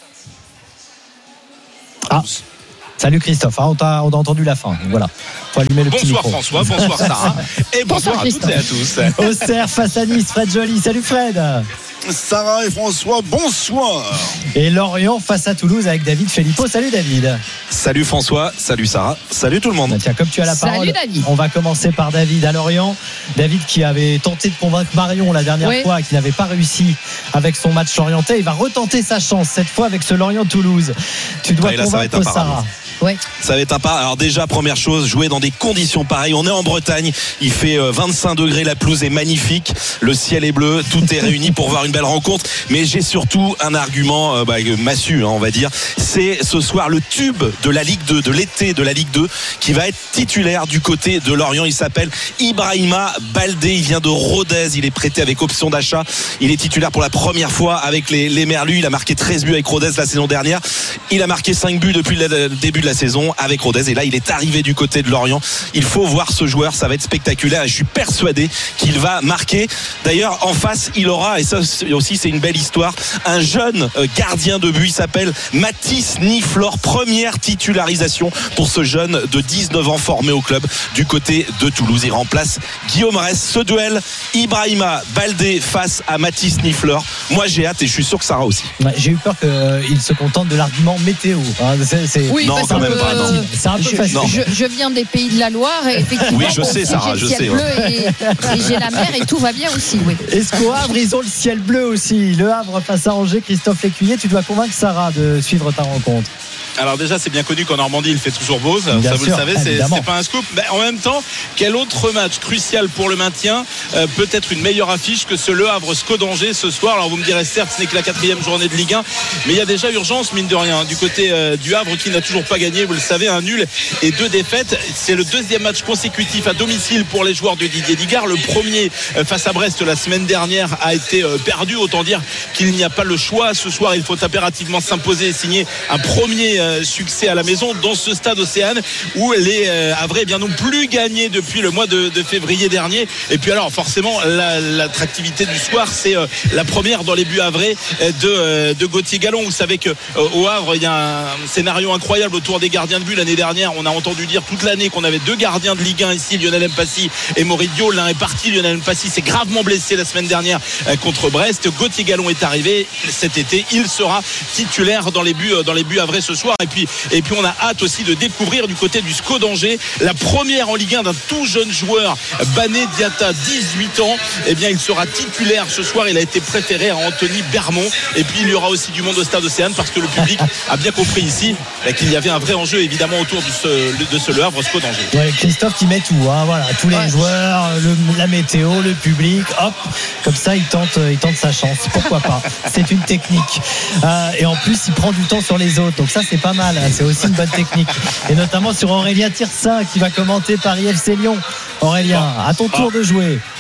Ah. Salut Christophe, ah, on, t'a, on a entendu la fin. Voilà, faut allumer le bonsoir petit micro. François, bonsoir Sarah et bonsoir, bonsoir à toutes et à tous. Auxerre face à Nice, Fred Joly. Salut Fred. Sarah et François, bonsoir. Et Lorient face à Toulouse avec David Filippo. Salut David. Salut François, salut Sarah, salut tout le monde. Bah tiens, comme tu as la salut parole, David. On va commencer par David à Lorient. David qui avait tenté de convaincre Marion la dernière oui. fois, qui n'avait pas réussi avec son match lorientais. Il va retenter sa chance cette fois avec ce Lorient-Toulouse. Tu dois ah, là, convaincre Sarah. Ouais. Ça va être un pas. Alors déjà, première chose, jouer dans des conditions pareilles. On est en Bretagne, il fait vingt-cinq degrés, la pelouse est magnifique, le ciel est bleu, tout est réuni pour voir une belle rencontre. Mais j'ai surtout un argument, euh, bah, massu, hein, on va dire. C'est ce soir le tube de la Ligue deux, de l'été de la Ligue deux, qui va être titulaire du côté de Lorient. Il s'appelle Ibrahima Baldé. Il vient de Rodez. Il est prêté avec option d'achat. Il est titulaire pour la première fois avec les, les Merlus. Il a marqué treize buts avec Rodez la saison dernière. Il a marqué cinq buts depuis le début de la saison avec Rodez. Et là, il est arrivé du côté de Lorient. Il faut voir ce joueur. Ça va être spectaculaire. Et je suis persuadé qu'il va marquer. D'ailleurs, en face, il aura, et ça aussi, c'est une belle histoire, un jeune gardien de but. Il s'appelle Mathis Niflor. Première titularisation pour ce jeune de dix-neuf ans formé au club du côté de Toulouse. Il remplace Guillaume Ress. Ce duel, Ibrahima Baldé face à Mathis Niflor. Moi, j'ai hâte et je suis sûr que Sarah aussi. Ouais, j'ai eu peur qu'il se contente de l'argument météo. C'est, c'est... Oui, non, quand même que, pas. Non. C'est un peu je, facile. Je, je viens des Pays de la Loire et effectivement, oui, je sais, aussi, Sarah, j'ai je le ciel sais. bleu Ouais. et, et j'ai la mer et tout va bien aussi. Oui. Est-ce qu'au Havre, ils ont le ciel bleu aussi? Le Havre face à Angers, Christophe Lécuyer, tu dois convaincre Sarah de suivre ta rencontre. Alors déjà, c'est bien connu qu'en Normandie, il fait toujours beau. Ça, bien ça vous sûr, le savez, c'est, évidemment. c'est pas un scoop. Mais en même temps, quel autre match crucial pour le maintien euh, peut être une meilleure affiche que ce Le Havre-Sco d'Angers ce soir? Alors vous me direz, certes, ce n'est que la quatrième journée de Ligue un, mais il y a déjà urgence, mine de rien, du côté euh, du Havre qui n'a toujours pas gagné. Vous le savez, un nul et deux défaites. C'est le deuxième match consécutif à domicile pour les joueurs de Didier Digard. Le premier euh, face à Brest la semaine dernière a été euh, perdu. Autant dire qu'il n'y a pas le choix. Ce soir, il faut impérativement s'imposer et signer un premier euh, succès à la maison dans ce stade Océane où les euh, Havrais eh bien n'ont plus gagné depuis le mois de, de février dernier. Et puis alors forcément la, l'attractivité du soir, c'est euh, la première dans les buts havrais de, euh, de Gauthier Gallon. Vous savez que euh, au Havre il y a un scénario incroyable autour des gardiens de but. L'année dernière on a entendu dire toute l'année qu'on avait deux gardiens de Ligue un ici, Lionel Mpassi et Moridio. L'un est parti, Lionel Mpassi s'est gravement blessé la semaine dernière euh, contre Brest. Gauthier Gallon est arrivé cet été, il sera titulaire dans les buts euh, dans les buts havrais ce soir. Et puis Et puis on a hâte aussi de découvrir du côté du S C O d'Angers la première en Ligue un d'un tout jeune joueur, Bané Diatta, dix-huit ans. Eh bien il sera titulaire ce soir. Il a été préféré à Anthony Bermond. Et puis il y aura aussi du monde au stade Océane parce que le public a bien compris ici qu'il y avait un vrai enjeu évidemment autour de ce, de ce Le Havre S C O d'Angers. Ouais, Christophe qui met tout, hein, voilà, tous les ouais. joueurs, le, la météo, le public, hop, comme ça il tente, il tente sa chance. Pourquoi pas? C'est une technique. Euh, et en plus il prend du temps sur les autres. Donc ça c'est pas mal. C'est aussi une bonne technique. Et notamment sur Aurélien Tirsin qui va commenter Paris F C Lyon. Aurélien, à ton tour de jouer.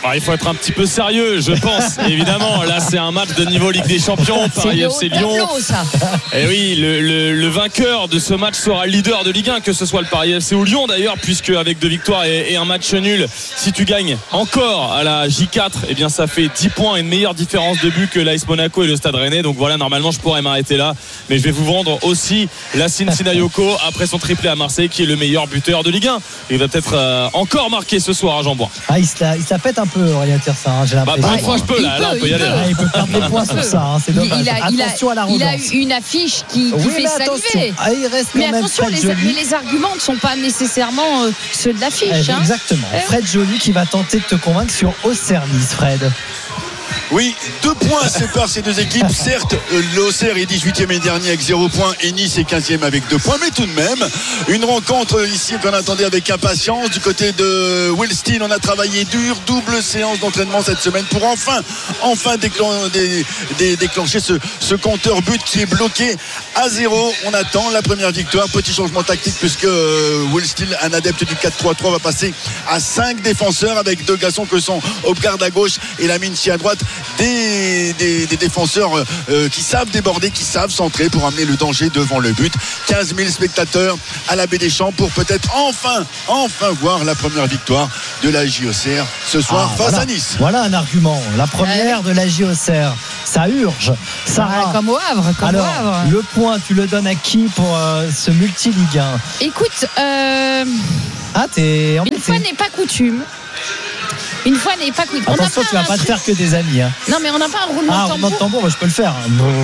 Alors, il faut être un petit peu sérieux, je pense. Évidemment, là, c'est un match de niveau Ligue des Champions. Paris F C Lyon. Tableau, ça. Et oui, le, le, le vainqueur de ce match sera le leader de Ligue un, que ce soit le Paris F C ou Lyon d'ailleurs, puisque avec deux victoires et, et un match nul, si tu gagnes encore à la J quatre, eh bien ça fait dix points et une meilleure différence de but que l'A S Monaco et le Stade Rennais. Donc voilà, normalement je pourrais m'arrêter là, mais je vais vous vendre aussi Lassine Sinayoko après son triplé à Marseille, qui est le meilleur buteur de Ligue un. Il va peut-être euh, encore marquer ce soir à Jean-Bois. Ah, il se la, il se la pète un peu, Aurélien Tirsin, hein, j'ai l'impression. Bah, pour une fois, je peux, là, là, on peut y aller. Ah, il peut perdre des points sur ça, hein, c'est dommage. Il a, attention il a, à l'arrogance. il a eu une affiche qui, qui oui, fait saliver. Ah, il reste quand mais même attention, Fred les, Joly. mais les arguments ne sont pas nécessairement euh, ceux de l'affiche. Eh, hein. Exactement. Eh. Fred Joly qui va tenter de te convaincre sur Auxerre-Nice, Fred. Oui, deux points séparent ces deux équipes. Certes, l'Auxerre est dix-huitième et dernier avec zéro point et Nice est quinzième avec deux points, mais tout de même, une rencontre ici qu'on attendait avec impatience. Du côté de Wilstein, on a travaillé dur, double séance d'entraînement cette semaine pour enfin, enfin déclen- dé- dé- déclencher ce, ce compteur but qui est bloqué à zéro. On attend la première victoire. Petit changement tactique puisque Wilstein, un adepte du quatre trois trois, va passer à cinq défenseurs avec deux garçons que sont Hopgard à gauche et Laminci à droite. Des, des, des défenseurs euh, qui savent déborder, qui savent centrer pour amener le danger devant le but. quinze mille spectateurs à la Baie des Champs pour peut-être enfin, enfin voir la première victoire de la J O C R ce soir Ah, face voilà. à Nice. Voilà un argument. La première de la J O C R. Ça urge. Sarah. Ouais, comme au Havre. Comme Alors, au Havre. le point, tu le donnes à qui pour euh, ce multi-Ligue un? Écoute, euh, Ah, t'es embêté. une fois n'est pas coutume. Une fois n'est pas coutume. On n'a Attention, pas tu vas un pas te truc- faire que des amis. Hein. Non, mais on n'a pas un roulement Ah, de roulement de tambour. tambour, moi je peux le faire.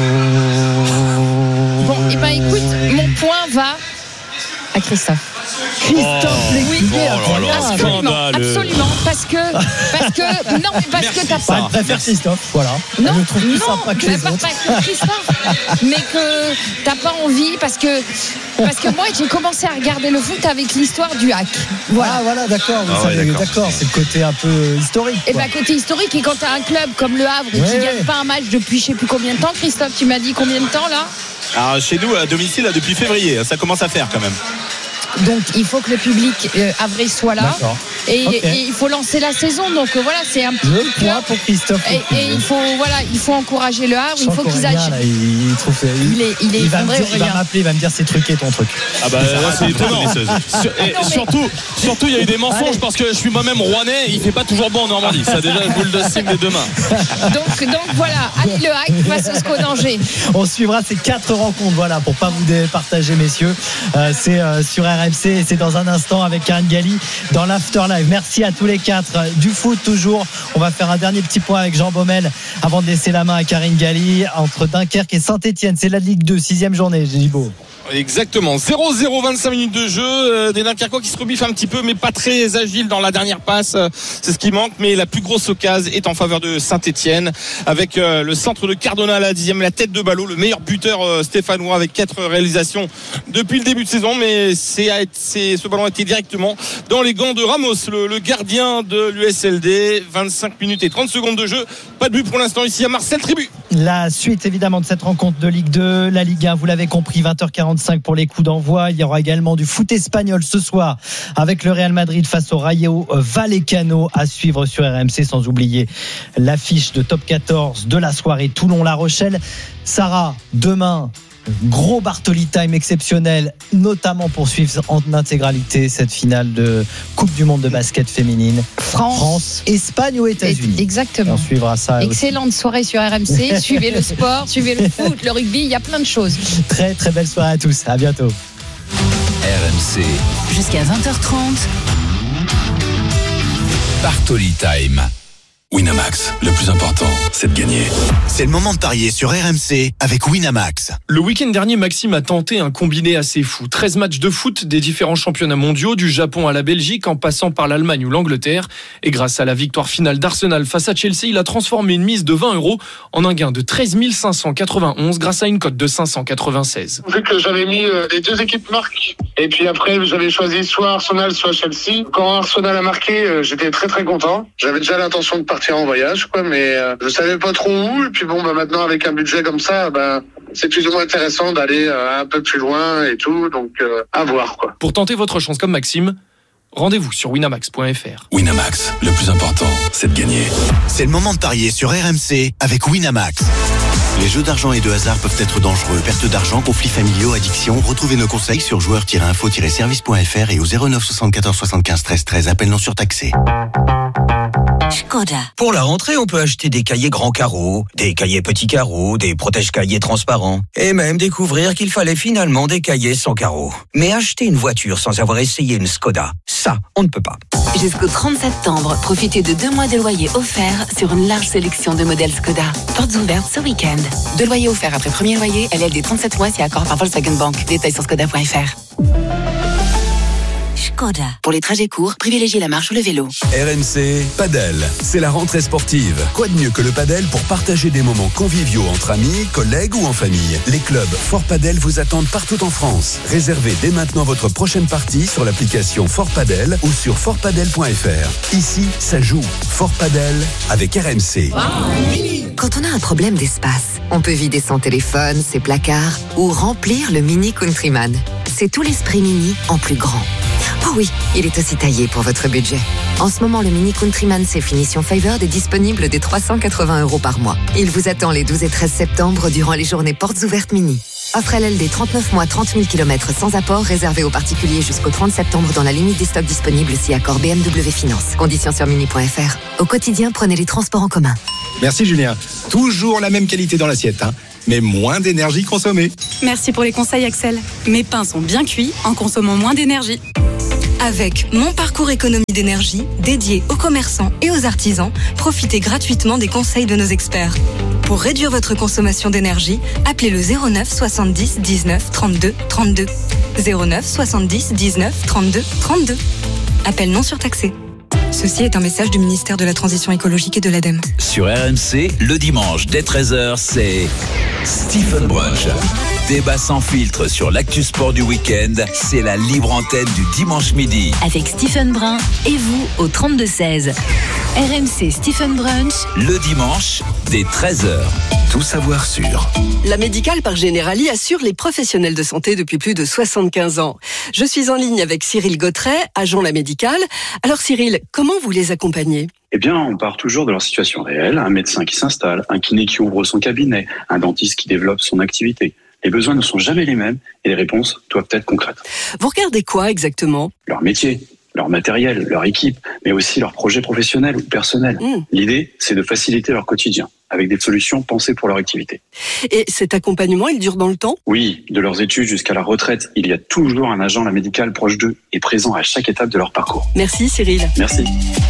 Bon, et ben écoute, mon point va à Christophe. Christophe Lécuyer, Absolument, absolument, parce que, parce que, non, mais parce que t'as Bah, pas. elle préfère Christophe, voilà. Non, Elle le trouve plus non, sympa que mais les pas, autres. pas que Christophe, mais que t'as pas envie, parce que, parce que moi j'ai commencé à regarder le foot avec l'histoire du hack. Voilà. Ah, voilà, d'accord, vous Ah ouais, savez, d'accord. d'accord, c'est le côté un peu historique. Et quoi. ben côté historique, et quand t'as un club comme le Havre et Ouais, qui ouais. gagne pas un match depuis je sais plus combien de temps, Christophe, tu m'as dit combien de temps là? Alors, chez nous, à domicile, là, depuis février, ça commence à faire quand même. Donc il faut que le public euh, havrais soit là. D'accord. Et, Ok. et il faut lancer la saison. Donc euh, voilà, c'est un petit Le coup de cœur. point pour Christophe Et, Lécuyer. et il faut voilà, il faut encourager le Havre. Je Il sens faut qu'ils qu'Aurélien, aillent. là, il, il trouve, Il est- il est va me effondré, dire- il va Aurélien. m'appeler, il va me dire c'est truqué ton truc. Ah bah là, c'est étonnant. Sur- et Non, mais- surtout, surtout, il y a eu des mensonges parce que je suis moi-même rouennais. Il fait pas toujours bon en Normandie. Ça déjà, je vous le signe dès demain. Donc, donc voilà, Ali Le Hack face au SCO d'Angers. On suivra ces quatre rencontres, voilà, pour pas vous départager, messieurs. Euh, c'est euh, sur R M C et c'est dans un instant avec Karine Galli dans l'Afterlive. Merci à tous les quatre. Euh, Du foot toujours. On va faire un dernier petit point avec Jean Baumel avant de laisser la main à Karine Galli entre Dunkerque et Saint-Etienne. C'est la Ligue deux, sixième journée, j'ai dit beau. Exactement, zéro zéro, vingt-cinq minutes de jeu, euh, des Dunkerquois qui se rebiffent un petit peu mais pas très agiles dans la dernière passe, euh, c'est ce qui manque, mais la plus grosse occasion est en faveur de Saint-Etienne avec euh, le centre de Cardona à la dixième, la tête de ballot, le meilleur buteur euh, stéphanois avec quatre réalisations depuis le début de saison, mais c'est, c'est, ce ballon a été directement dans les gants de Ramos, le, le gardien de l'U S L D. Vingt-cinq minutes et trente secondes de jeu, pas de but pour l'instant ici à Marcel Tribu. La suite évidemment de cette rencontre de Ligue deux, la Ligue un, vous l'avez compris, vingt heures quarante-cinq pour les coups d'envoi. Il y aura également du foot espagnol ce soir avec le Real Madrid face au Rayo Vallecano à suivre sur R M C, sans oublier l'affiche de top quatorze de la soirée Toulon-La Rochelle. Sarah, demain, gros Bartoli Time exceptionnel, notamment pour suivre en intégralité cette finale de Coupe du Monde de basket féminine. France, France Espagne aux États-Unis. Exactement. On suivra ça. aussi. Excellente soirée sur R M C. Suivez le sport, suivez le foot, le rugby, il y a plein de choses. Très très belle soirée à tous. À bientôt. R M C Jusqu'à vingt heures trente. Bartoli Time. Winamax, le plus important, c'est de gagner. C'est le moment de parier sur R M C avec Winamax. Le week-end dernier, Maxime a tenté un combiné assez fou. treize matchs de foot des différents championnats mondiaux, du Japon à la Belgique, en passant par l'Allemagne ou l'Angleterre. Et grâce à la victoire finale d'Arsenal face à Chelsea, il a transformé une mise de vingt euros en un gain de treize mille cinq cent quatre-vingt-onze grâce à une cote de cinq cent quatre-vingt-seize. Vu que j'avais mis euh, les deux équipes marquent, et puis après j'avais choisi soit Arsenal, soit Chelsea. Quand Arsenal a marqué, euh, j'étais très très content. J'avais déjà l'intention de partir en voyage, quoi, mais euh, je savais pas trop où. Et puis bon, bah maintenant avec un budget comme ça, bah c'est plus ou moins intéressant d'aller euh, un peu plus loin et tout. Donc euh, à voir, quoi. Pour tenter votre chance comme Maxime, Rendez-vous sur winamax point f r. Winamax, le plus important, c'est de gagner. C'est le moment de parier sur R M C avec Winamax. Les jeux d'argent et de hasard peuvent être dangereux. Perte d'argent, conflits familiaux, addiction. Retrouvez nos conseils sur joueurs tiret info tiret service point f r et au zéro neuf soixante-quatorze soixante-quinze treize treize. Appel non surtaxé. Škoda. Pour la rentrée, on peut acheter des cahiers grands carreaux, des cahiers petits carreaux, des protège-cahiers transparents. Et même découvrir qu'il fallait finalement des cahiers sans carreaux. Mais acheter une voiture sans avoir essayé une Škoda, ça, on ne peut pas. Jusqu'au trente septembre, profitez de deux mois de loyer offerts sur une large sélection de modèles Škoda. Portes ouvertes ce week-end. Deux loyers offerts après premier loyer, L L D trente-sept mois si accord par Volkswagen Bank. Détails sur škoda point f r. Škoda. Pour les trajets courts, privilégiez la marche ou le vélo. R M C, Padel. C'est la rentrée sportive. Quoi de mieux que le padel pour partager des moments conviviaux entre amis, collègues ou en famille. Les clubs Fort Padel vous attendent partout en France. Réservez dès maintenant votre prochaine partie sur l'application Fort Padel ou sur fort padel point f r. Ici, ça joue. Fort Padel avec R M C. Quand on a un problème d'espace, on peut vider son téléphone, ses placards ou remplir le Mini Countryman. C'est tout l'esprit Mini en plus grand. Oh oui, il est aussi taillé pour votre budget. En ce moment, le Mini Countryman C Finition Favored est disponible dès trois cent quatre-vingts euros par mois. Il vous attend les douze et treize septembre durant les journées portes ouvertes Mini. Offre L L D trente-neuf mois, trente mille kilomètres sans apport, réservé aux particuliers jusqu'au trente septembre dans la limite des stocks disponibles si accord B M W Finance. Conditions sur mini point f r. Au quotidien, prenez les transports en commun. Merci Julien. Toujours la même qualité dans l'assiette, hein, mais moins d'énergie consommée. Merci pour les conseils Axel. Mes pains sont bien cuits en consommant moins d'énergie. Avec mon parcours économie d'énergie, dédié aux commerçants et aux artisans, profitez gratuitement des conseils de nos experts. Pour réduire votre consommation d'énergie, appelez le zéro neuf soixante-dix dix-neuf trente-deux trente-deux. zéro neuf soixante-dix dix-neuf trente-deux trente-deux. Appel non surtaxé. Ceci est un message du ministère de la Transition écologique et de l'ADEME. Sur R M C, le dimanche dès treize heures, c'est Stephen Brunch. Débat sans filtre sur l'actu sport du week-end, c'est la libre antenne du dimanche midi. Avec Stephen Brun et vous au trente-deux seize. R M C Stephen Brunch. Le dimanche dès treize heures. Tout savoir sur. La Médicale par Generali assure les professionnels de santé depuis plus de soixante-quinze ans. Je suis en ligne avec Cyril Gautret, agent La Médicale. Alors Cyril, comment vous les accompagnez ? Eh bien, on part toujours de leur situation réelle. Un médecin qui s'installe, un kiné qui ouvre son cabinet, un dentiste qui développe son activité. Les besoins ne sont jamais les mêmes et les réponses doivent être concrètes. Vous regardez quoi exactement ? Leur métier, leur matériel, leur équipe, mais aussi leurs projets professionnels ou personnels. Mmh. L'idée, c'est de faciliter leur quotidien avec des solutions pensées pour leur activité. Et cet accompagnement, il dure dans le temps ? Oui, de leurs études jusqu'à la retraite, il y a toujours un agent La Médicale proche d'eux et présent à chaque étape de leur parcours. Merci Cyril. Merci.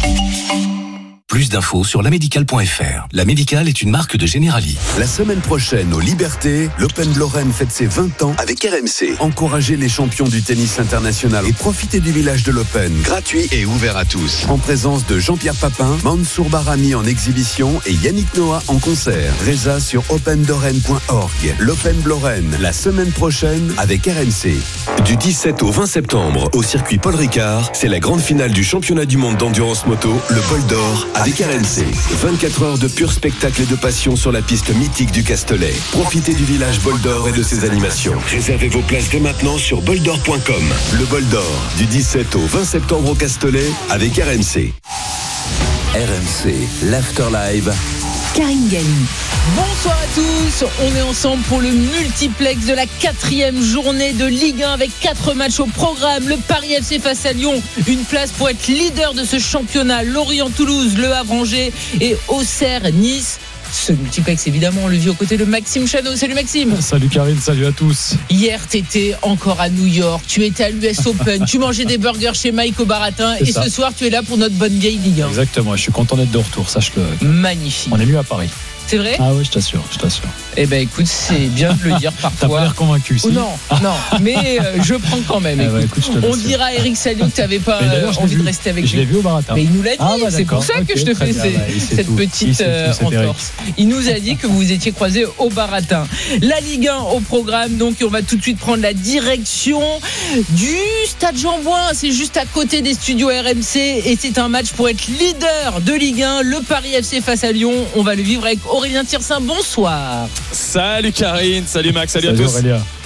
Plus d'infos sur lamédicale point f r. La Médicale est une marque de Generali. La semaine prochaine, aux Libertés, l'Open de Lorraine fête ses vingt ans avec R M C. Encouragez les champions du tennis international et profitez du village de l'Open. Gratuit et ouvert à tous. En présence de Jean-Pierre Papin, Mansour Barami en exhibition et Yannick Noah en concert. Résa sur open lorraine point org. L'Open de Lorraine, la semaine prochaine avec R M C. Du dix-sept au vingt septembre, au circuit Paul Ricard, c'est la grande finale du championnat du monde d'endurance moto, le Bol d'Or, avec R M C. vingt-quatre heures de pur spectacle et de passion sur la piste mythique du Castellet. Profitez du village Bol d'Or et de ses animations. Réservez vos places dès maintenant sur bol d'or point com. Le Bol d'Or, du dix-sept au vingt septembre au Castellet, avec R M C. R M C, l'Afterlive. Karine Galli. Bonsoir à tous, on est ensemble pour le multiplex de la quatrième journée de Ligue un avec quatre matchs au programme. Le Paris F C face à Lyon, une place pour être leader de ce championnat. Lorient-Toulouse, Le Havre-Angers et Auxerre-Nice. Ce multiplex, évidemment, on le vit aux côtés de Maxime Chanot. Salut Maxime. Salut Karine, salut à tous. Hier, t'étais encore à New York, tu étais à l'U S Open, tu mangeais des burgers chez Mike au Baratin et ça. Ce soir, tu es là pour notre bonne vieille Ligue un. Exactement, je suis content d'être de retour, sache-le. Magnifique. On est mieux à Paris. C'est vrai ? Ah oui, je t'assure, je t'assure. Eh ben écoute, c'est bien de le dire parfois. T'as pas l'air convaincu, si. Oh, non, non, mais euh, je prends quand même. Ah bah, écoute, écoute, on dira à Eric Salio que t'avais pas euh, envie de rester avec je lui. Je l'ai vu au Baratin. Mais il nous l'a dit, ah bah, c'est pour ça okay, que je te fais ces, bah, cette tout. petite euh, entorse. Il nous a dit que vous vous étiez croisés au Baratin. La Ligue un au programme, donc on va tout de suite prendre la direction du Stade Jean-Bouin. C'est juste à côté des studios R M C et c'est un match pour être leader de Ligue un. Le Paris F C face à Lyon. On va le vivre avec Aurélien Tiersin. Bonsoir. Salut Karine, salut Max, salut, salut à tous. Aurélien.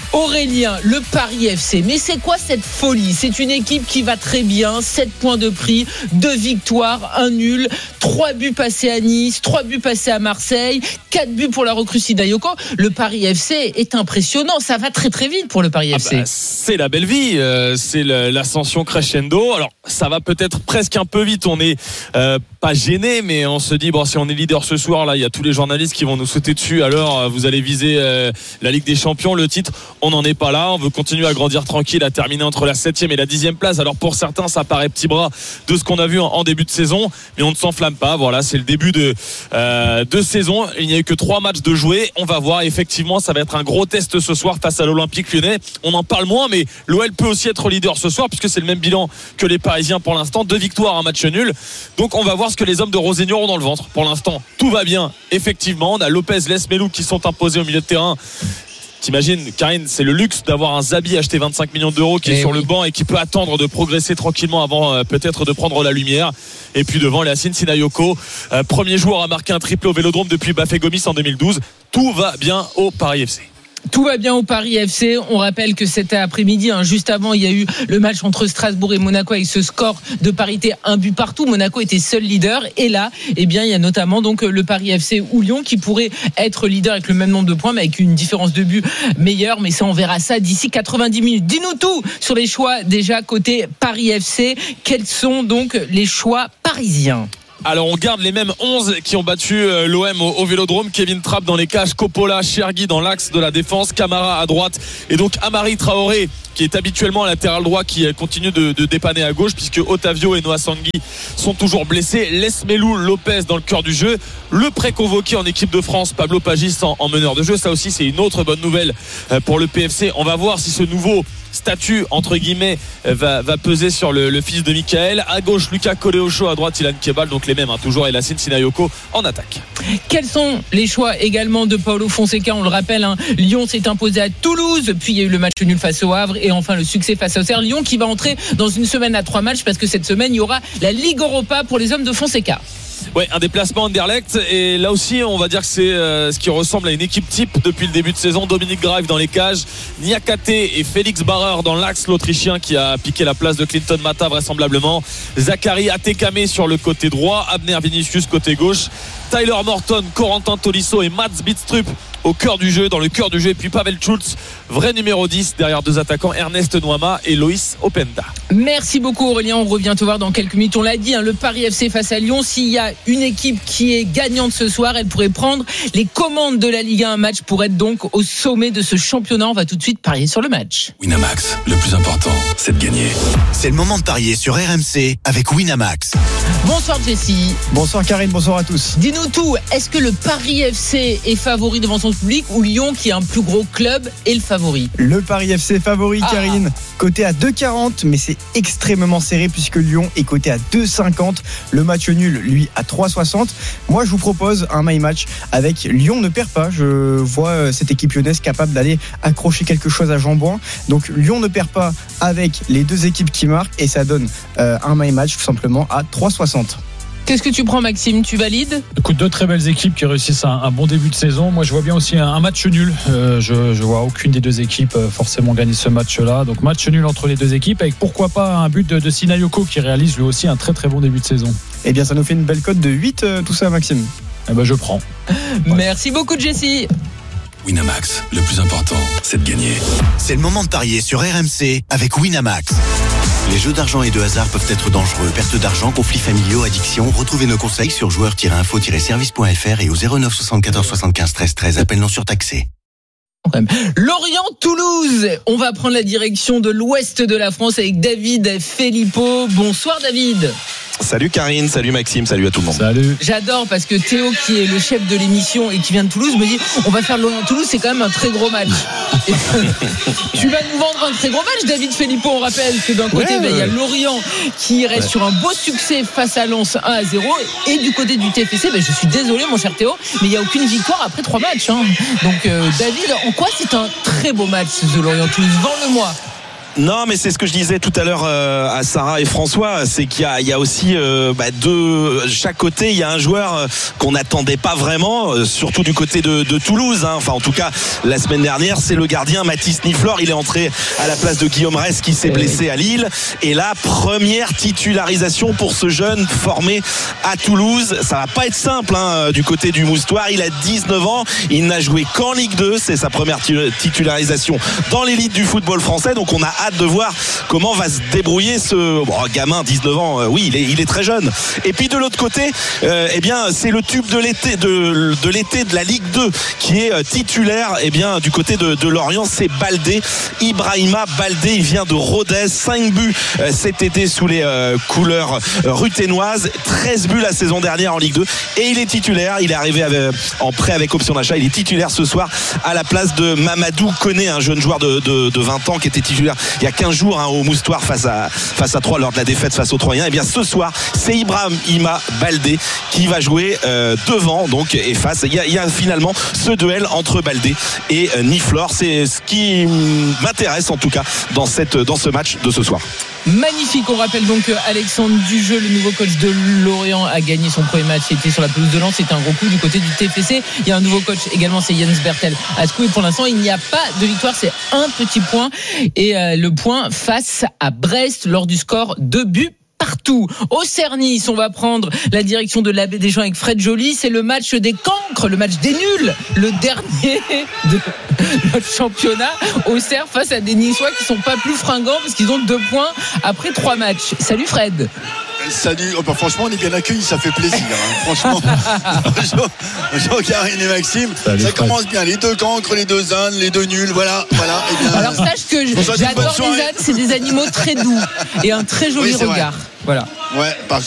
Aurélien, le Paris F C, mais c'est quoi cette folie? C'est une équipe qui va très bien, sept points de prix, deux victoires, un nul, trois buts passés à Nice, trois buts passés à Marseille, quatre buts pour la recrue Sidayoko. Le Paris F C est impressionnant, ça va très très vite pour le Paris F C. Ah bah, c'est la belle vie, euh, c'est le, l'ascension crescendo. Alors ça va peut-être presque un peu vite, on est euh, pas gêné, mais on se dit bon, si on est leader ce soir, là il y a tous les journalistes qui vont nous sauter dessus, alors vous allez viser euh, la Ligue des Champions, le titre. On n'en est pas là, on veut continuer à grandir tranquille, à terminer entre la septième et la dixième place. Alors pour certains ça paraît petit bras de ce qu'on a vu en, en début de saison, mais on ne s'enflamme pas. Voilà, c'est le début de, euh, de saison, il n'y a eu que trois matchs de jouer. On va voir, effectivement ça va être un gros test ce soir face à l'Olympique Lyonnais. On en parle moins, mais l'O L peut aussi être leader ce soir puisque c'est le même bilan que les Parisiens pour l'instant, deux victoires, un match nul. Donc on va voir ce que les hommes de Rosénior ont dans le ventre. Pour l'instant tout va bien, effectivement. On a Lopez, Lesmelou qui sont imposés au milieu de terrain. T'imagines, Karine, c'est le luxe d'avoir un Zabi acheté vingt-cinq millions d'euros qui est et sur oui. le banc et qui peut attendre de progresser tranquillement avant euh, peut-être de prendre la lumière. Et puis devant, Yacine Sidayoko, euh, premier joueur à marquer un triplé au Vélodrome depuis Bafé Gomis en deux mille douze. Tout va bien au Paris F C. Tout va bien au Paris F C. On rappelle que cet après-midi, hein, juste avant, il y a eu le match entre Strasbourg et Monaco avec ce score de parité un but partout. Monaco était seul leader. Et là, eh bien, il y a notamment donc le Paris F C ou Lyon qui pourrait être leader avec le même nombre de points, mais avec une différence de but meilleure. Mais ça, on verra ça d'ici quatre-vingt-dix minutes. Dis-nous tout sur les choix déjà côté Paris F C. Quels sont donc les choix parisiens? Alors on garde les mêmes onze qui ont battu l'O M au, au Vélodrome. Kevin Trapp dans les cages, Coppola, Chergui dans l'axe de la défense, Camara à droite et donc Amari Traoré qui est habituellement à latéral droit qui continue de, de dépanner à gauche puisque Otavio et Noah Sangui sont toujours blessés. Lesmelou, Lopez dans le cœur du jeu, le pré-convoqué en équipe de France Pablo Pagis en, en meneur de jeu. Ça aussi c'est une autre bonne nouvelle pour le P F C. On va voir si ce nouveau statut entre guillemets va, va peser sur le, le fils de Michael. À gauche Lucas Coleocho, à droite Ilan Kebal, donc les mêmes hein, toujours, et Yacine Sidayoko en attaque. Quels sont les choix également de Paulo Fonseca? On le rappelle, hein, Lyon s'est imposé à Toulouse, puis il y a eu le match nul face au Havre et enfin le succès face au Auxerre. Lyon qui va entrer dans une semaine à trois matchs parce que cette semaine il y aura la Ligue Europa pour les hommes de Fonseca. Ouais, un déplacement Anderlecht et là aussi on va dire que c'est euh, ce qui ressemble à une équipe type depuis le début de saison. Dominique Graeve dans les cages, Niakate et Félix Barrer dans l'axe, l'Autrichien qui a piqué la place de Clinton Mata vraisemblablement. Zachary Atekame sur le côté droit, Abner Vinicius côté gauche, Tyler Morton, Corentin Tolisso et Mats Bidstrup au cœur du jeu, dans le cœur du jeu, et puis Pavel Schulz, vrai numéro dix derrière deux attaquants, Ernest Nouama et Loïs Openda. Merci beaucoup Aurélien, on revient te voir dans quelques minutes. On l'a dit, hein, le Paris F C face à Lyon, s'il y a une équipe qui est gagnante ce soir, elle pourrait prendre les commandes de la Ligue un, un match pour être donc au sommet de ce championnat. On va tout de suite parier sur le match. Winamax, le plus important, c'est de gagner. C'est le moment de parier sur R M C avec Winamax. Bonsoir Jessie. Bonsoir Karine, bonsoir à tous. Dis-nous tout, est-ce que le Paris F C est favori devant son public ou Lyon qui est un plus gros club est le favori? Le Paris F C favori, ah. Karine, coté à deux quarante, mais c'est extrêmement serré puisque Lyon est coté à deux cinquante. Le match nul, lui, à trois soixante. Moi, je vous propose un my match avec Lyon ne perd pas. Je vois cette équipe lyonnaise capable d'aller accrocher quelque chose à Jean-Bouin. Donc Lyon ne perd pas avec les deux équipes qui marquent et ça donne euh, un my match tout simplement à trois soixante. Qu'est-ce que tu prends, Maxime? Tu valides? Écoute, deux très belles équipes qui réussissent un, un bon début de saison. Moi, je vois bien aussi un, un match nul. Euh, je, je vois aucune des deux équipes euh, forcément gagner ce match-là. Donc, match nul entre les deux équipes avec pourquoi pas un but de, de Sidayoko qui réalise lui aussi un très très bon début de saison. Eh bien, ça nous fait une belle cote de huit, euh, tout ça, Maxime. Eh ben, je prends. Ouais. Merci beaucoup, Jessie. Winamax, le plus important, c'est de gagner. C'est le moment de parier sur R M C avec Winamax. Les jeux d'argent et de hasard peuvent être dangereux. Perte d'argent, conflits familiaux, addiction. Retrouvez nos conseils sur joueurs tiret info tiret service point f r et au zéro neuf soixante-quatorze soixante-quinze treize treize. Appel non surtaxé. Lorient-Toulouse. On va prendre la direction de l'ouest de la France avec David Filippo. Bonsoir David. Salut Karine, salut Maxime, salut à tout le monde. Salut. J'adore parce que Théo, qui est le chef de l'émission et qui vient de Toulouse, me dit on va faire Lorient-Toulouse, c'est quand même un très gros match. Et, tu vas nous vendre un très gros match, David Filippo. On rappelle que d'un côté, ouais, ben, il y a Lorient qui reste ouais. sur un beau succès face à Lens un à zéro. Et du côté du T F C, ben, je suis désolé mon cher Théo, mais il n'y a aucune victoire après trois matchs. Hein. Donc euh, David, en quoi c'est un très beau match de Lorient-Toulouse? Vends-le-moi. Non, mais c'est ce que je disais tout à l'heure euh, à Sarah et François, c'est qu'il y a, il y a aussi euh, bah, de chaque côté, il y a un joueur euh, qu'on n'attendait pas vraiment, euh, surtout du côté de, de Toulouse. Hein. Enfin, en tout cas, la semaine dernière, c'est le gardien Mathis Niflor. Il est entré à la place de Guillaume Rest qui s'est blessé à Lille. Et là, première titularisation pour ce jeune formé à Toulouse. Ça va pas être simple hein, du côté du Moustoir. Il a dix-neuf ans, il n'a joué qu'en Ligue deux. C'est sa première titularisation dans l'élite du football français. Donc, on a hâte de voir comment va se débrouiller ce bon, gamin, dix-neuf ans. Euh, oui, il est, il est très jeune. Et puis de l'autre côté, euh, eh bien, c'est le tube de l'été de, de l'été de la Ligue deux qui est titulaire. Eh bien, du côté de, de Lorient, c'est Baldé, Ibrahima Baldé. Il vient de Rodez, cinq buts euh, cet été sous les euh, couleurs euh, ruténoises, treize buts la saison dernière en Ligue deux. Et il est titulaire. Il est arrivé avec, en prêt avec option d'achat. Il est titulaire ce soir à la place de Mamadou Koné, un jeune joueur de, de, de vingt ans qui était titulaire il y a quinze jours hein, au Moustoir face à, face à Troyes lors de la défaite face aux Troyens. Et bien ce soir, c'est Ibrahima Baldé qui va jouer euh, devant donc, et face. Il y, a, il y a finalement ce duel entre Baldé et euh, Niflor. C'est ce qui m'intéresse en tout cas dans, cette, dans ce match de ce soir. Magnifique, on rappelle donc que Alexandre Dujeu, le nouveau coach de Lorient, a gagné son premier match, c'était sur la pelouse de Lens, c'était un gros coup du côté du T F C. Il y a un nouveau coach également, c'est Jens Bertel Ascou, et pour l'instant il n'y a pas de victoire, c'est un petit point, et euh, le point face à Brest lors du score deux buts partout. Au Cernis, on va prendre la direction de l'A B des Champs avec Fred Joly. C'est le match des cancres, le match des nuls, le dernier de notre championnat. Au Cerf face à des Niçois qui sont pas plus fringants parce qu'ils ont deux points après trois matchs. Salut Fred. Salut, oh bah franchement on est bien accueillis, ça fait plaisir hein. Franchement Jean-Karine et Maxime. Salut, ça Fred. Commence bien, les deux cancres, les deux ânes, les deux nuls, voilà, voilà. Et bien, alors sache que j'adore les ânes, c'est des animaux très doux et un très joli oui, regard vrai. Voilà. Ouais, par